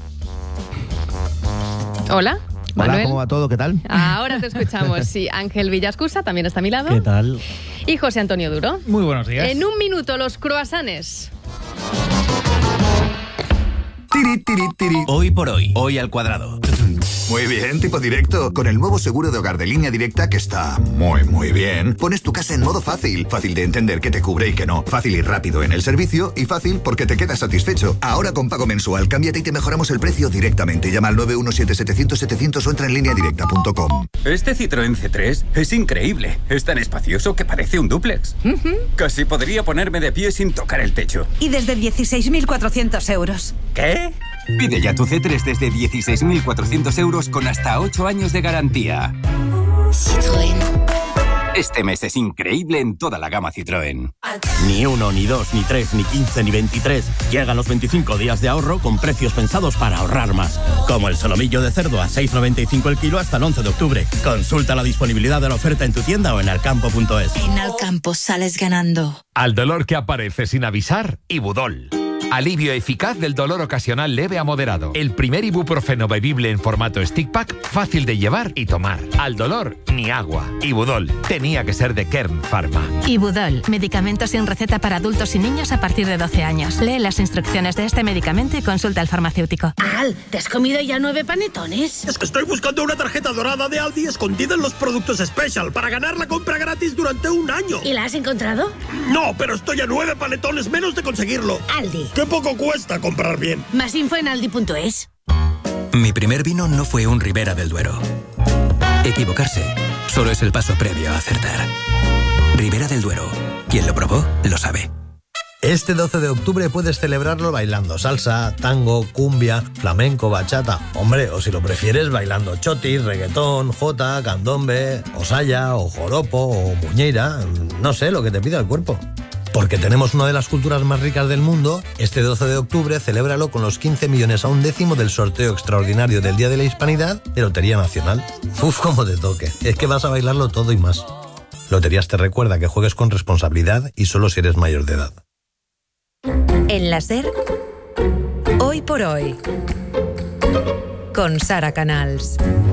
Hola. Manuel. Hola, ¿cómo va todo? ¿Qué tal? Ahora te escuchamos. Sí, Ángel Villascusa también está a mi lado. ¿Qué tal? Y José Antonio Duro. Muy buenos días. En un minuto, los croissants. Tiri, tiri, tiri. Hoy por hoy, hoy al cuadrado. Muy bien, tipo directo. Con el nuevo seguro de hogar de Línea Directa, que está muy, muy bien, pones tu casa en modo fácil. Fácil de entender qué te cubre y qué no. Fácil y rápido en el servicio y fácil porque te quedas satisfecho. Ahora con pago mensual, cámbiate y te mejoramos el precio directamente. Llama al nueve uno siete setecientos setecientos o entra en línea directa punto com. Este Citroën C tres es increíble. Es tan espacioso que parece un dúplex. Uh-huh. Casi podría ponerme de pie sin tocar el techo. Y desde dieciséis mil cuatrocientos euros. ¿Qué? Pide ya tu C tres desde dieciséis mil cuatrocientos euros con hasta ocho años de garantía. Citroën. Este mes es increíble en toda la gama Citroën. Ni uno, ni dos, ni tres, ni quince, ni veintitrés. Llegan los veinticinco días de ahorro con precios pensados para ahorrar más. Como el solomillo de cerdo a seis noventa y cinco el kilo hasta el once de octubre. Consulta la disponibilidad de la oferta en tu tienda o en alcampo punto es. En Alcampo sales ganando. Al dolor que aparece sin avisar, Ibudol. Alivio eficaz del dolor ocasional leve a moderado. El primer ibuprofeno bebible en formato stick pack, fácil de llevar y tomar. Al dolor, ni agua. Ibudol. Tenía que ser de Kern Pharma. Ibudol. Medicamento sin receta para adultos y niños a partir de doce años. Lee las instrucciones de este medicamento y consulta al farmacéutico. Al, ¿te has comido ya nueve panetones? Es que estoy buscando una tarjeta dorada de Aldi escondida en los productos Special para ganar la compra gratis durante un año. ¿Y la has encontrado? No, pero estoy a nueve panetones menos de conseguirlo. Aldi. ¡Qué poco cuesta comprar bien! Más info en aldi punto es. Mi primer vino no fue un Ribera del Duero. Equivocarse solo es el paso previo a acertar. Ribera del Duero. Quien lo probó, lo sabe. Este doce de octubre puedes celebrarlo bailando salsa, tango, cumbia, flamenco, bachata. Hombre, o si lo prefieres, bailando chotis, reggaetón, jota, candombe, o saya, o joropo, o muñeira. No sé, lo que te pida el cuerpo. Porque tenemos una de las culturas más ricas del mundo, este doce de octubre celébralo con los quince millones a un décimo del sorteo extraordinario del Día de la Hispanidad de Lotería Nacional. Uf, cómo te toque. Es que vas a bailarlo todo y más. Loterías te recuerda que juegues con responsabilidad y solo si eres mayor de edad. En la SER, Hoy por Hoy, con Sara Canals.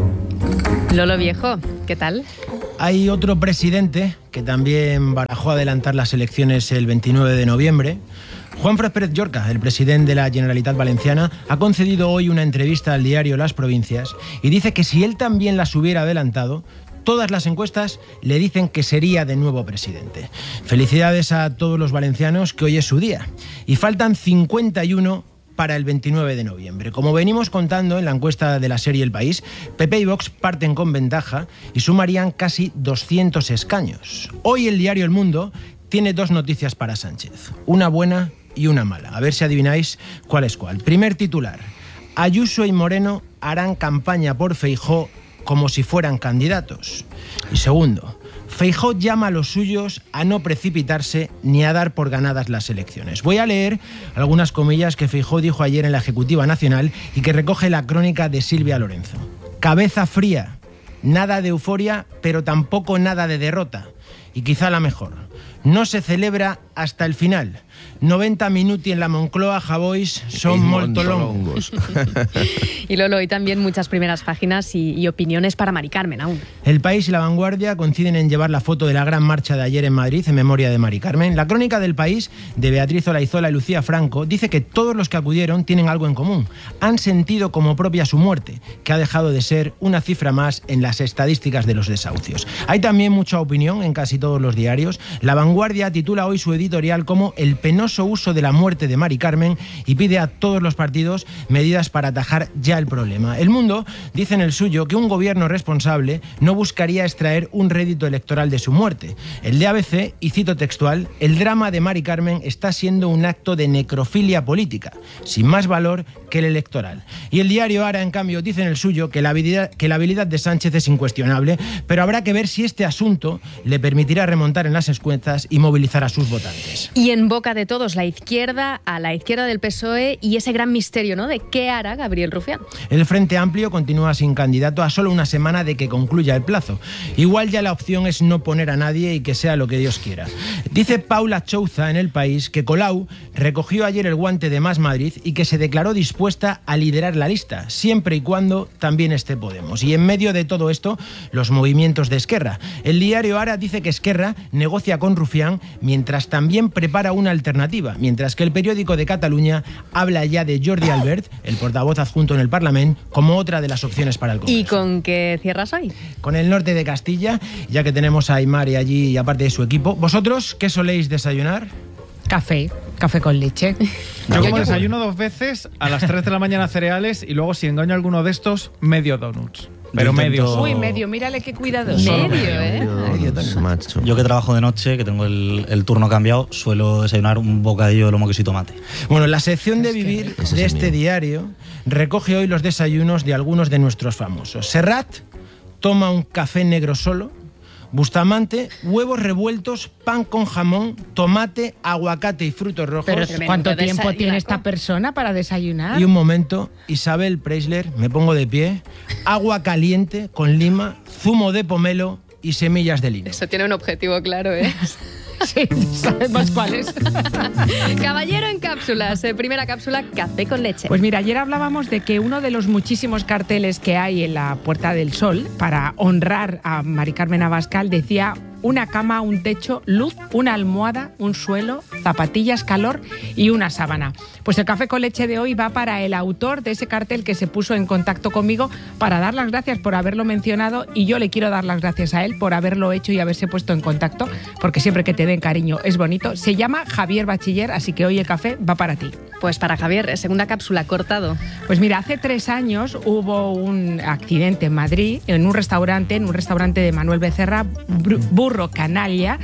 Lolo Viejo, ¿qué tal? Hay otro presidente que también barajó adelantar las elecciones el veintinueve de noviembre. Juanfran Pérez Llorca, el presidente de la Generalitat Valenciana, ha concedido hoy una entrevista al diario Las Provincias y dice que si él también las hubiera adelantado, todas las encuestas le dicen que sería de nuevo presidente. Felicidades a todos los valencianos, que hoy es su día. Y faltan cincuenta y uno para el veintinueve de noviembre. Como venimos contando en la encuesta de la serie El País, P P y Vox parten con ventaja y sumarían casi doscientos escaños. Hoy el diario El Mundo tiene dos noticias para Sánchez, una buena y una mala. A ver si adivináis cuál es cuál. Primer titular: Ayuso y Moreno harán campaña por Feijóo como si fueran candidatos. Y segundo, Feijóo llama a los suyos a no precipitarse ni a dar por ganadas las elecciones. Voy a leer algunas comillas que Feijóo dijo ayer en la Ejecutiva Nacional y que recoge la crónica de Silvia Lorenzo. Cabeza fría, nada de euforia, pero tampoco nada de derrota. Y quizá la mejor, no se celebra hasta el final. noventa minuti en la Moncloa, Javois, son molto longos. Y Lolo, hoy también muchas primeras páginas y, y opiniones para Mari Carmen aún. El País y La Vanguardia coinciden en llevar la foto de la gran marcha de ayer en Madrid en memoria de Mari Carmen. La crónica del País, de Beatriz Olaizola y Lucía Franco, dice que todos los que acudieron tienen algo en común. Han sentido como propia su muerte, que ha dejado de ser una cifra más en las estadísticas de los desahucios. Hay también mucha opinión en casi todos los diarios. La Vanguardia titula hoy su editorial como El penoso uso de la muerte de Mari Carmen y pide a todos los partidos medidas para atajar ya el problema. El Mundo dice en el suyo que un gobierno responsable no buscaría extraer un rédito electoral de su muerte. El de A B C, y cito textual, el drama de Mari Carmen está siendo un acto de necrofilia política, sin más valor que el electoral. Y el diario Ara, en cambio, dice en el suyo que la habilidad, que la habilidad de Sánchez es incuestionable, pero habrá que ver si este asunto le permitirá remontar en las encuestas y movilizar a sus votantes. Y en boca de todos, la izquierda, a la izquierda del P S O E y ese gran misterio, ¿no?, de qué hará Gabriel Rufián. El Frente Amplio continúa sin candidato a solo una semana de que concluya el plazo. Igual ya la opción es no poner a nadie y que sea lo que Dios quiera. Dice Paula Chouza en El País que Colau recogió ayer el guante de Más Madrid y que se declaró dispuesta a liderar la lista, siempre y cuando también esté Podemos. Y en medio de todo esto, los movimientos de Esquerra. El diario Ara dice que Esquerra negocia con Rufián mientras también prepara una alternativa, mientras que el periódico de Cataluña habla ya de Jordi Albert, el portavoz adjunto en el Parlamento, como otra de las opciones para el Congreso. ¿Y con qué cierras hoy? Con el norte de Castilla, ya que tenemos a Aymari allí y aparte de su equipo. ¿Vosotros qué soléis desayunar? Café, café con leche. Yo como desayuno dos veces, a las tres de la mañana cereales y luego si engaño alguno de estos, medio donuts. Pero medio. Uy, medio, mírale qué cuidadoso. Medio, medio, ¿eh? Medio, medio, macho. Yo que trabajo de noche, que tengo el, el turno cambiado, suelo desayunar un bocadillo de lomo, queso y tomate. Bueno, la sección de Vivir de este diario recoge hoy los desayunos de algunos de nuestros famosos. Serrat toma un café negro solo. Bustamante, huevos revueltos, pan con jamón, tomate, aguacate y frutos rojos. Pero ¿cuánto tiempo tiene esta persona para desayunar? Y un momento, Isabel Preisler, me pongo de pie, agua caliente con lima, zumo de pomelo y semillas de lino. Eso tiene un objetivo claro, ¿eh? Sí, sabemos cuál es. Caballero en cápsulas. Eh, primera cápsula, café con leche. Pues mira, ayer hablábamos de que uno de los muchísimos carteles que hay en la Puerta del Sol para honrar a Mari Carmen Abascal decía: una cama, un techo, luz, una almohada, un suelo, zapatillas, calor y una sábana. Pues el café con leche de hoy va para el autor de ese cartel que se puso en contacto conmigo para dar las gracias por haberlo mencionado, y yo le quiero dar las gracias a él por haberlo hecho y haberse puesto en contacto, porque siempre que te den cariño es bonito. Se llama Javier Bachiller, así que hoy el café va para ti. Pues para Javier, segunda cápsula, cortado. Pues mira, hace tres años hubo un accidente en Madrid, en un restaurante, en un restaurante de Manuel Becerra, Burro Canalla.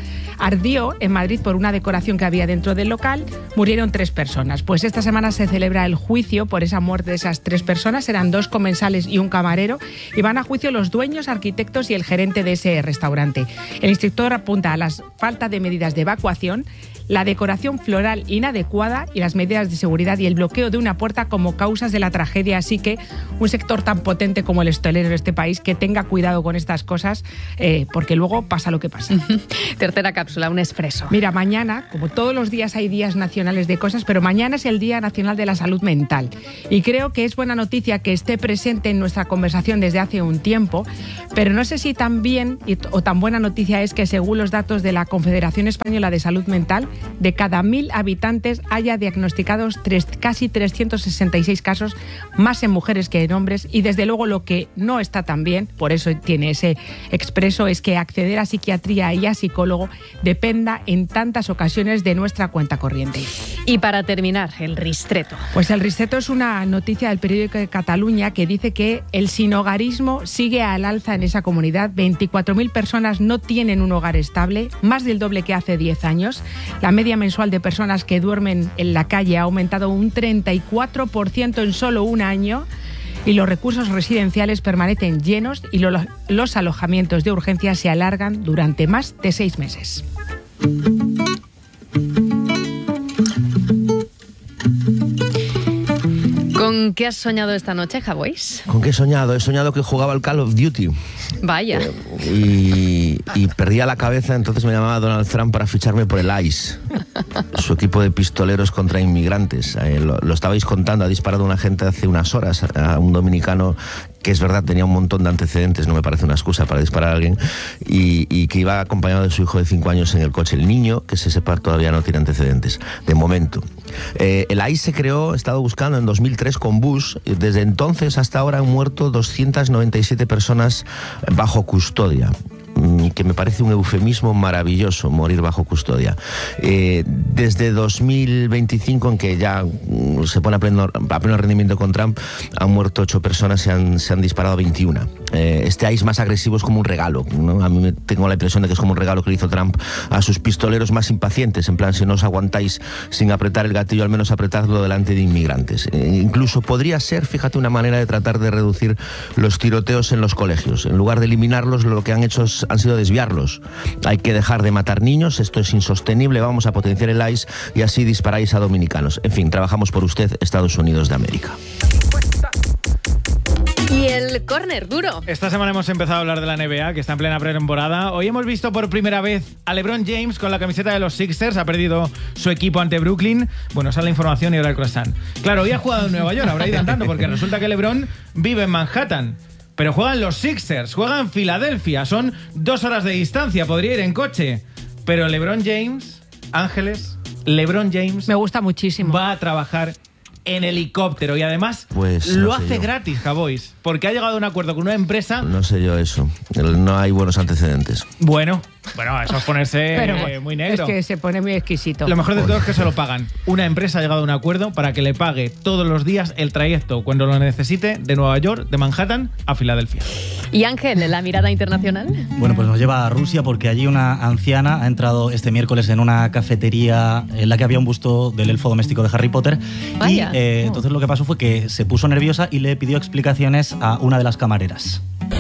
ardió en Madrid por una decoración que había dentro del local. Murieron tres personas. Pues esta semana se celebra el juicio por esa muerte de esas tres personas. Eran dos comensales y un camarero. Y van a juicio los dueños, arquitectos y el gerente de ese restaurante. El instructor apunta a la falta de medidas de evacuación, la decoración floral inadecuada y las medidas de seguridad y el bloqueo de una puerta como causas de la tragedia. Así que un sector tan potente como el hostelero de este país, que tenga cuidado con estas cosas, eh, porque luego pasa lo que pasa. Tercera cápsula, un expreso. Mira, mañana, como todos los días hay días nacionales de cosas, pero mañana es el Día Nacional de la Salud Mental. Y creo que es buena noticia que esté presente en nuestra conversación desde hace un tiempo, pero no sé si tan bien o tan buena noticia es que, según los datos de la Confederación Española de Salud Mental, de cada mil habitantes haya diagnosticados tres, casi trescientos sesenta y seis casos, más en mujeres que en hombres. Y desde luego lo que no está tan bien, por eso tiene ese expreso, es que acceder a psiquiatría y a psicólogo dependa en tantas ocasiones de nuestra cuenta corriente. Y para terminar, el ristreto. Pues el ristreto es una noticia del periódico de Cataluña que dice que el sinhogarismo sigue al alza en esa comunidad. veinticuatro mil personas no tienen un hogar estable, más del doble que hace diez años. La media mensual de personas que duermen en la calle ha aumentado un treinta y cuatro por ciento en solo un año. Y los recursos residenciales permanecen llenos y lo, los alojamientos de urgencia se alargan durante más de seis meses. ¿Con qué has soñado esta noche, Javois? ¿Con qué he soñado? He soñado que jugaba al Call of Duty. Vaya. Eh, y, y perdía la cabeza, entonces me llamaba Donald Trump para ficharme por el I C E, su equipo de pistoleros contra inmigrantes. Eh, lo, lo estabais contando, ha disparado un agente hace unas horas a un dominicano que, es verdad, tenía un montón de antecedentes, no me parece una excusa para disparar a alguien, y, y que iba acompañado de su hijo de cinco años en el coche. El niño, que se sepa, todavía no tiene antecedentes, de momento. Eh, el I C E se creó, he estado buscando, en dos mil tres con Bush. Desde entonces hasta ahora han muerto doscientas noventa y siete personas bajo custodia, que me parece un eufemismo maravilloso, morir bajo custodia. Eh, desde dos mil veinticinco, en que ya se pone a pleno, a pleno rendimiento con Trump, han muerto ocho personas, se han, se han disparado veintiuna. Eh, este I C E más agresivo es como un regalo, ¿no? A mí me tengo la impresión de que es como un regalo que le hizo Trump a sus pistoleros más impacientes, en plan, si no os aguantáis sin apretar el gatillo, al menos apretadlo delante de inmigrantes. Eh, incluso podría ser, fíjate, una manera de tratar de reducir los tiroteos en los colegios. En lugar de eliminarlos, lo que han hecho es, han sido desviarlos. Hay que dejar de matar niños, esto es insostenible, vamos a potenciar el I C E y así disparáis a dominicanos. En fin, trabajamos por usted, Estados Unidos de América. Y el córner duro. Esta semana hemos empezado a hablar de la N B A, que está en plena pretemporada. Hoy hemos visto por primera vez a LeBron James con la camiseta de los Sixers. Ha perdido su equipo ante Brooklyn. Bueno, sale la información y ahora el croissant. Claro, hoy ha jugado en Nueva York, habrá ido andando, porque resulta que LeBron vive en Manhattan. Pero juegan los Sixers, juegan en Filadelfia. Son dos horas de distancia, podría ir en coche. Pero LeBron James, Ángeles, LeBron James... Me gusta muchísimo. Va a trabajar en helicóptero y además pues, lo no hace yo. gratis, Javois, porque ha llegado a un acuerdo con una empresa. No sé yo eso, no hay buenos antecedentes. Bueno, bueno, eso es ponerse Pero, eh, muy negro. Es que se pone muy exquisito. Lo mejor de todo es que se lo pagan. Una empresa ha llegado a un acuerdo para que le pague todos los días el trayecto, cuando lo necesite, de Nueva York, de Manhattan a Filadelfia. ¿Y Ángel, la mirada internacional? Bueno, pues nos lleva a Rusia, porque allí una anciana ha entrado este miércoles en una cafetería en la que había un busto del elfo doméstico de Harry Potter. Vaya. Y eh, entonces lo que pasó fue que se puso nerviosa y le pidió explicaciones a una de las camareras.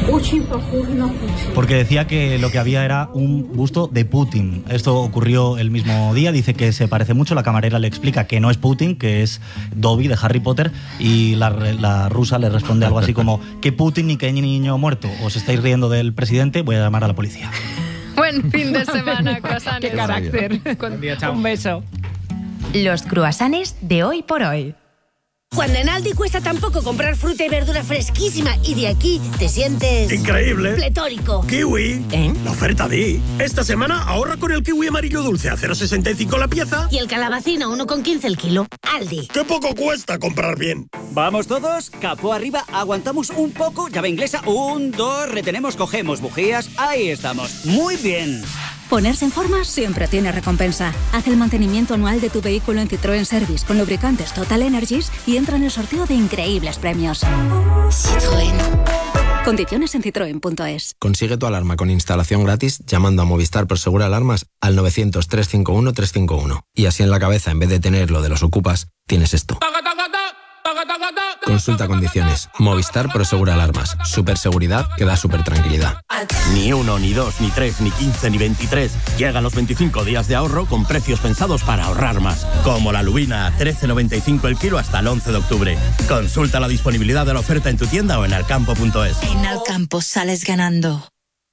Porque decía que lo que había era un busto de Putin. Esto ocurrió el mismo día, dice que se parece mucho. La camarera le explica que no es Putin, que es Dobby de Harry Potter, y la, la rusa le responde algo así como: ¿qué Putin ni qué niño muerto? ¿Os estáis riendo del presidente? Voy a llamar a la policía. Buen fin de semana, croissants. Qué carácter. Buen día, chao. Un beso. Los croissants de hoy por hoy. Cuando en Aldi cuesta tan poco comprar fruta y verdura fresquísima y de aquí te sientes... ¡Increíble! Pletórico. ¡Kiwi! ¿Eh? La oferta Di. Esta semana ahorra con el kiwi amarillo dulce a cero coma sesenta y cinco la pieza. Y el calabacín a uno con quince el kilo. Aldi. ¡Qué poco cuesta comprar bien! Vamos todos, capó arriba, aguantamos un poco, llave inglesa, un, dos, retenemos, cogemos bujías, ahí estamos. Muy bien. Ponerse en forma siempre tiene recompensa. Haz el mantenimiento anual de tu vehículo en Citroën Service con lubricantes Total Energies y entra en el sorteo de increíbles premios. Citroën. Condiciones en citroen punto es. Consigue tu alarma con instalación gratis llamando a Movistar Prosegur Alarmas al novecientos, trescientos cincuenta y uno, trescientos cincuenta y uno. Y así en la cabeza, en vez de tener lo de los ocupas, tienes esto. Consulta condiciones. Movistar Prosegur Alarmas. Superseguridad que da super tranquilidad. Ni uno, ni dos, ni tres, ni quince, ni veintitrés. Llegan los veinticinco días de ahorro con precios pensados para ahorrar más. Como la lubina a trece noventa y cinco el kilo hasta el once de octubre. Consulta la disponibilidad de la oferta en tu tienda o en alcampo punto es. En Alcampo sales ganando.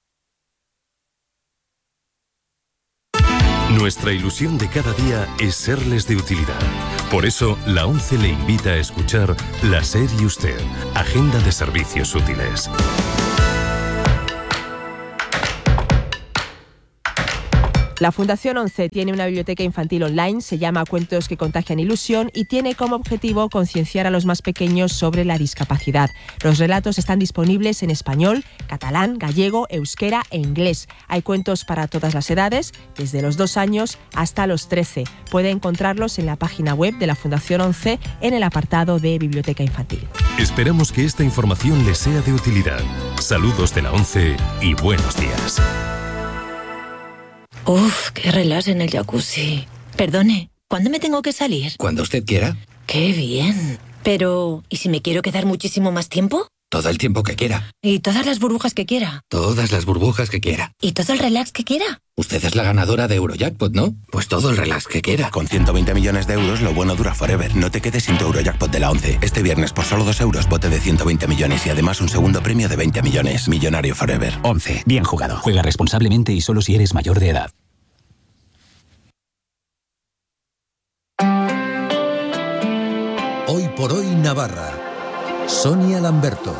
Nuestra ilusión de cada día es serles de utilidad. Por eso, la ONCE le invita a escuchar La SER y Usted, Agenda de Servicios Útiles. La Fundación ONCE tiene una biblioteca infantil online, se llama Cuentos que contagian ilusión y tiene como objetivo concienciar a los más pequeños sobre la discapacidad. Los relatos están disponibles en español, catalán, gallego, euskera e inglés. Hay cuentos para todas las edades, desde los dos años hasta los trece. Puede encontrarlos en la página web de la Fundación ONCE en el apartado de Biblioteca Infantil. Esperamos que esta información les sea de utilidad. Saludos de la ONCE y buenos días. Uf, qué relax en el jacuzzi. Perdone, ¿cuándo me tengo que salir? Cuando usted quiera. ¡Qué bien! Pero, ¿y si me quiero quedar muchísimo más tiempo? Todo el tiempo que quiera. ¿Y todas las burbujas que quiera? Todas las burbujas que quiera. ¿Y todo el relax que quiera? Usted es la ganadora de Eurojackpot, ¿no? Pues todo el relax que quiera. Con ciento veinte millones de euros, lo bueno dura forever. No te quedes sin tu Eurojackpot de la ONCE. Este viernes, por solo dos euros, bote de ciento veinte millones y además un segundo premio de veinte millones. Millonario forever. ONCE. Bien jugado. Juega responsablemente y solo si eres mayor de edad. Hoy por hoy Navarra. Sonia Lamberto.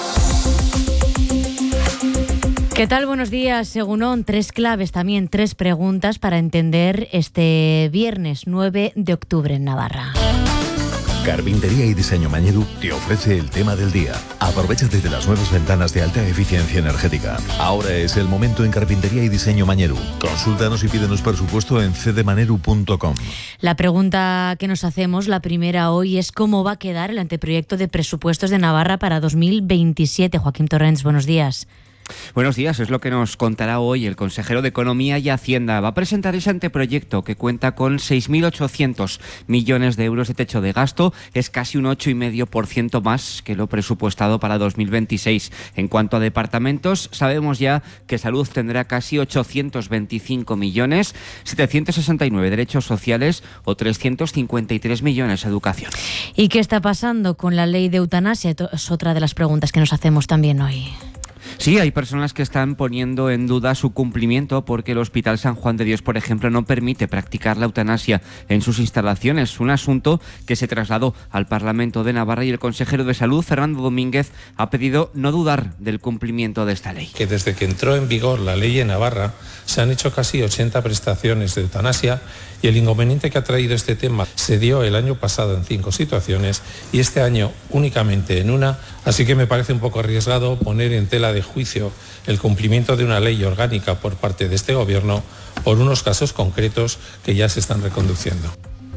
¿Qué tal? Buenos días, Egunon. Tres claves, también tres preguntas para entender este viernes nueve de octubre en Navarra. Carpintería y Diseño Mañedu te ofrece el tema del día. Aprovechate de las nuevas ventanas de alta eficiencia energética. Ahora es el momento en Carpintería y Diseño Mañedu. Consúltanos y pídenos presupuesto en c d maneru punto com. La pregunta que nos hacemos, la primera hoy, es cómo va a quedar el anteproyecto de presupuestos de Navarra para dos mil veintisiete. Joaquín Torrents, buenos días. Buenos días, es lo que nos contará hoy el consejero de Economía y Hacienda. Va a presentar ese anteproyecto que cuenta con seis mil ochocientos millones de euros de techo de gasto. Es casi un ocho coma cinco por ciento más que lo presupuestado para dos mil veintiséis. En cuanto a departamentos, sabemos ya que Salud tendrá casi ochocientos veinticinco millones, setecientos sesenta y nueve derechos sociales o trescientos cincuenta y tres millones Educación. ¿Y qué está pasando con la ley de eutanasia? Es otra de las preguntas que nos hacemos también hoy. Sí, hay personas que están poniendo en duda su cumplimiento porque el Hospital San Juan de Dios, por ejemplo, no permite practicar la eutanasia en sus instalaciones. Un asunto que se trasladó al Parlamento de Navarra y el consejero de Salud, Fernando Domínguez, ha pedido no dudar del cumplimiento de esta ley. Que desde que entró en vigor la ley en Navarra se han hecho casi ochenta prestaciones de eutanasia y el inconveniente que ha traído este tema se dio el año pasado en cinco situaciones y este año únicamente en una, así que me parece un poco arriesgado poner en tela de juicio el cumplimiento de una ley orgánica por parte de este gobierno por unos casos concretos que ya se están reconduciendo.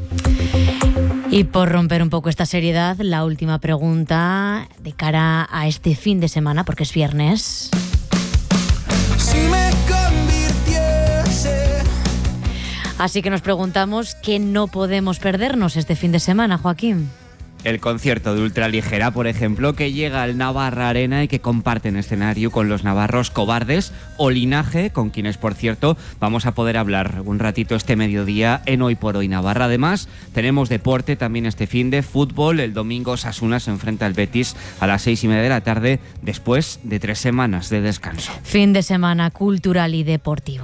Y por romper un poco esta seriedad, la última pregunta de cara a este fin de semana, porque es viernes. Si me convirtiese. Así que nos preguntamos qué no podemos perdernos este fin de semana, Joaquín. El concierto de Ultraligera, por ejemplo, que llega al Navarra Arena y que comparten escenario con los navarros Cobardes o Linaje, con quienes, por cierto, vamos a poder hablar un ratito este mediodía en Hoy por Hoy Navarra. Además, tenemos deporte también este fin de fútbol. El domingo Osasuna se enfrenta al Betis a las seis y media de la tarde, después de tres semanas de descanso. Fin de semana cultural y deportivo.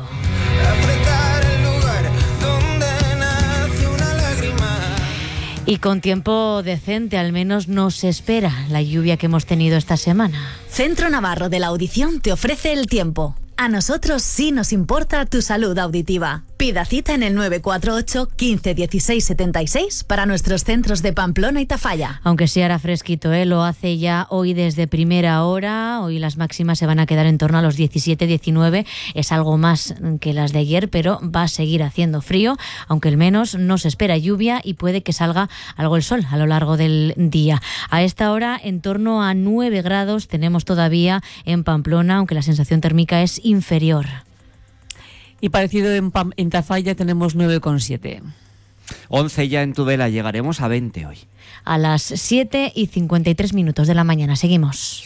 Y con tiempo decente, al menos nos espera la lluvia que hemos tenido esta semana. Centro Navarro de la Audición te ofrece el tiempo. A nosotros sí nos importa tu salud auditiva. Pida cita en el nueve cuatro ocho, quince, dieciséis, setenta y seis para nuestros centros de Pamplona y Tafalla. Aunque sí hará fresquito, ¿eh? Lo hace ya hoy desde primera hora. Hoy las máximas se van a quedar en torno a los diecisiete, diecinueve. Es algo más que las de ayer, pero va a seguir haciendo frío, aunque al menos no se espera lluvia y puede que salga algo el sol a lo largo del día. A esta hora, en torno a nueve grados tenemos todavía en Pamplona, aunque la sensación térmica es inferior. Y parecido en, Pam- en Tafalla tenemos nueve coma siete. once ya en Tudela, llegaremos a veinte hoy. A las siete y cincuenta y tres minutos de la mañana, seguimos.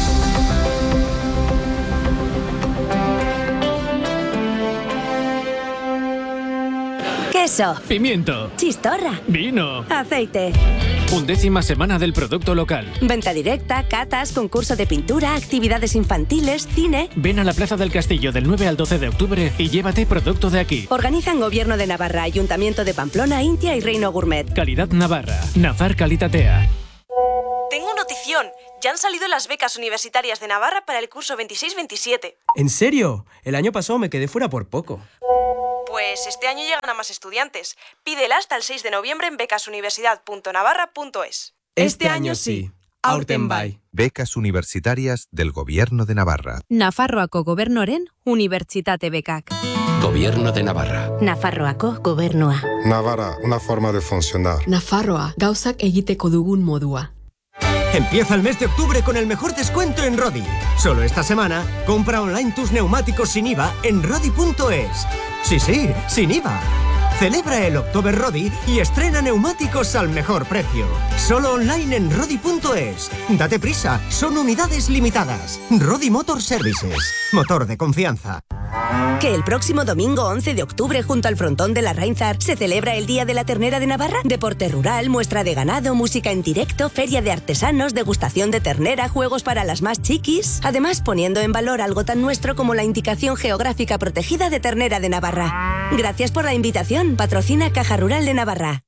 Queso. Pimiento. Chistorra. Vino. Aceite. Undécima semana del producto local. Venta directa, catas, concurso de pintura, actividades infantiles, cine. Ven a la Plaza del Castillo del nueve al doce de octubre y llévate producto de aquí. Organizan Gobierno de Navarra, Ayuntamiento de Pamplona, Intia y Reino Gourmet. Calidad Navarra. Navar Calitatea. Tengo notición. Ya han salido las becas universitarias de Navarra para el curso veintiséis veintisiete. ¿En serio? El año pasado me quedé fuera por poco. Pues este año llegan a más estudiantes. Pídela hasta el seis de noviembre en becasuniversidad punto navarra punto es. Este, este año sí. Aurten bai. Becas universitarias del Gobierno de Navarra. Nafarroako Gobernuaren Unibertsitate Bekak. Gobierno de Navarra. Nafarroako Gobernua. Navarra, una forma de funcionar. Nafarroa, gauzak egiteko dugun modua. Empieza el mes de octubre con el mejor descuento en Rodi. Solo esta semana, compra online tus neumáticos sin I V A en rodi punto es. Sí, sí, sin I V A. Celebra el October Rodi y estrena neumáticos al mejor precio. Solo online en rodi punto es. Date prisa, son unidades limitadas. Rodi Motor Services, motor de confianza. Que el próximo domingo once de octubre, junto al frontón de la Rainzar, se celebra el Día de la Ternera de Navarra. Deporte rural, muestra de ganado, música en directo, feria de artesanos, degustación de ternera, juegos para las más chiquis. Además, poniendo en valor algo tan nuestro como la indicación geográfica protegida de Ternera de Navarra. Gracias por la invitación. Patrocina Caja Rural de Navarra.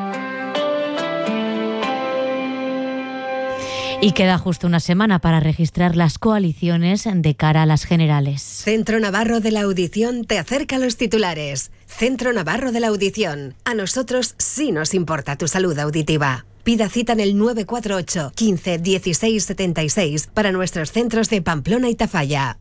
Y queda justo una semana para registrar las coaliciones de cara a las generales. Centro Navarro de la Audición te acerca a los titulares. Centro Navarro de la Audición. A nosotros sí nos importa tu salud auditiva. Pida cita en el nueve cuatro ocho, quince, dieciséis, setenta y seis para nuestros centros de Pamplona y Tafalla.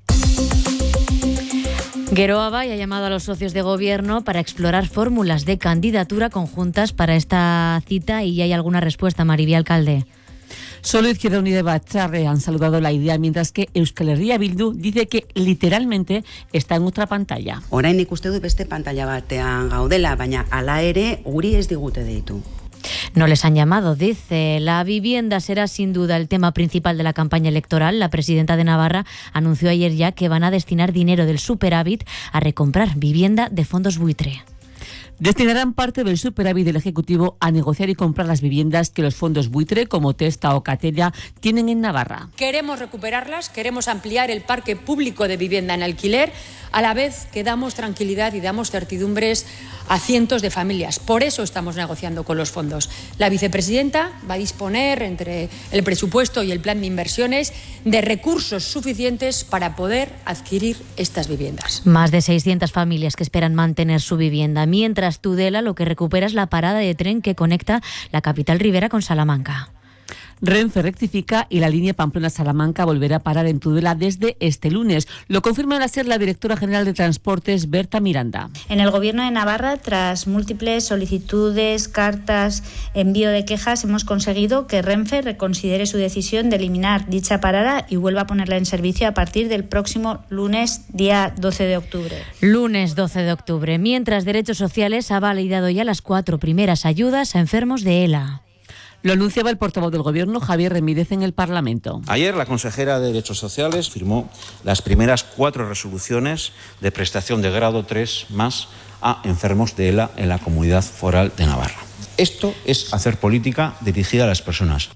Geroa Bai ha llamado a los socios de gobierno para explorar fórmulas de candidatura conjuntas para esta cita y hay alguna respuesta, Maribí Alcalde. Solo Izquierda Unida y Batzarre han saludado la idea, mientras que Euskal Herria Bildu dice que literalmente está en otra pantalla. Orainik uste dut beste pantalla batean gaudela, baina hala ere guri ez digute deitu. No les han llamado, dice. La vivienda será sin duda el tema principal de la campaña electoral. La presidenta de Navarra anunció ayer ya que van a destinar dinero del superávit a recomprar vivienda de fondos buitre. Destinarán parte del superávit del Ejecutivo a negociar y comprar las viviendas que los fondos buitre, como Testa o Catella, tienen en Navarra. Queremos recuperarlas, queremos ampliar el parque público de vivienda en alquiler, a la vez que damos tranquilidad y damos certidumbres a cientos de familias. Por eso estamos negociando con los fondos. La vicepresidenta va a disponer, entre el presupuesto y el plan de inversiones, de recursos suficientes para poder adquirir estas viviendas. Más de seiscientas familias que esperan mantener su vivienda, mientras Tudela lo que recupera es la parada de tren que conecta la capital ribera con Salamanca. Renfe rectifica y la línea Pamplona-Salamanca volverá a parar en Tudela desde este lunes. Lo confirma al ser la directora general de Transportes, Berta Miranda. En el Gobierno de Navarra, tras múltiples solicitudes, cartas, envío de quejas, hemos conseguido que Renfe reconsidere su decisión de eliminar dicha parada y vuelva a ponerla en servicio a partir del próximo lunes, día doce de octubre. Lunes doce de octubre. Mientras Derechos Sociales ha validado ya las cuatro primeras ayudas a enfermos de ELA. Lo anunciaba el portavoz del Gobierno, Javier Remídez, en el Parlamento. Ayer la consejera de Derechos Sociales firmó las primeras cuatro resoluciones de prestación de grado tres más a enfermos de ELA en la Comunidad Foral de Navarra. Esto es hacer política dirigida a las personas.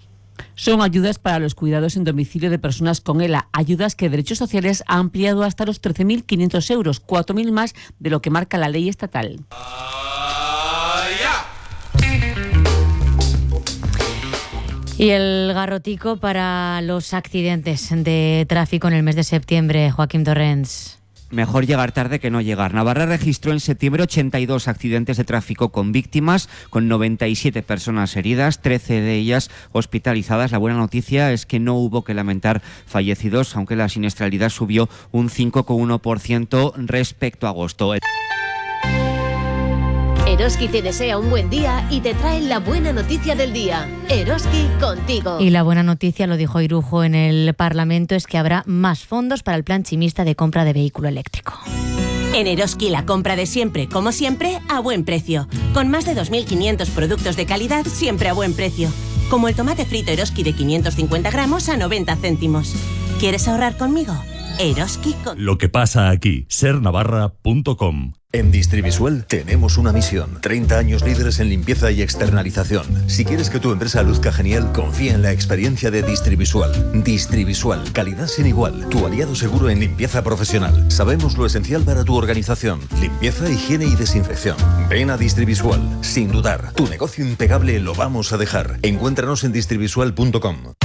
Son ayudas para los cuidados en domicilio de personas con ELA, ayudas que Derechos Sociales ha ampliado hasta los trece mil quinientos euros, cuatro mil más de lo que marca la ley estatal. Y el garrotico para los accidentes de tráfico en el mes de septiembre, Joaquín Torrens. Mejor llegar tarde que no llegar. Navarra registró en septiembre ochenta y dos accidentes de tráfico con víctimas, con noventa y siete personas heridas, trece de ellas hospitalizadas. La buena noticia es que no hubo que lamentar fallecidos, aunque la siniestralidad subió un cinco coma uno por ciento respecto a agosto. Eroski te desea un buen día y te trae la buena noticia del día. Eroski contigo. Y la buena noticia, lo dijo Irujo en el Parlamento, es que habrá más fondos para el plan chimista de compra de vehículo eléctrico. En Eroski la compra de siempre, como siempre, a buen precio. Con más de dos mil quinientos productos de calidad, siempre a buen precio. Como el tomate frito Eroski de quinientos cincuenta gramos a noventa céntimos. ¿Quieres ahorrar conmigo? Eroski con... Lo que pasa aquí, ser navarra punto com. En Distrivisual tenemos una misión. treinta años líderes en limpieza y externalización. Si quieres que tu empresa luzca genial, confía en la experiencia de Distrivisual. Distrivisual, calidad sin igual. Tu aliado seguro en limpieza profesional. Sabemos lo esencial para tu organización. Limpieza, higiene y desinfección. Ven a Distrivisual. Sin dudar, tu negocio impecable lo vamos a dejar. Encuéntranos en distrivisual punto com.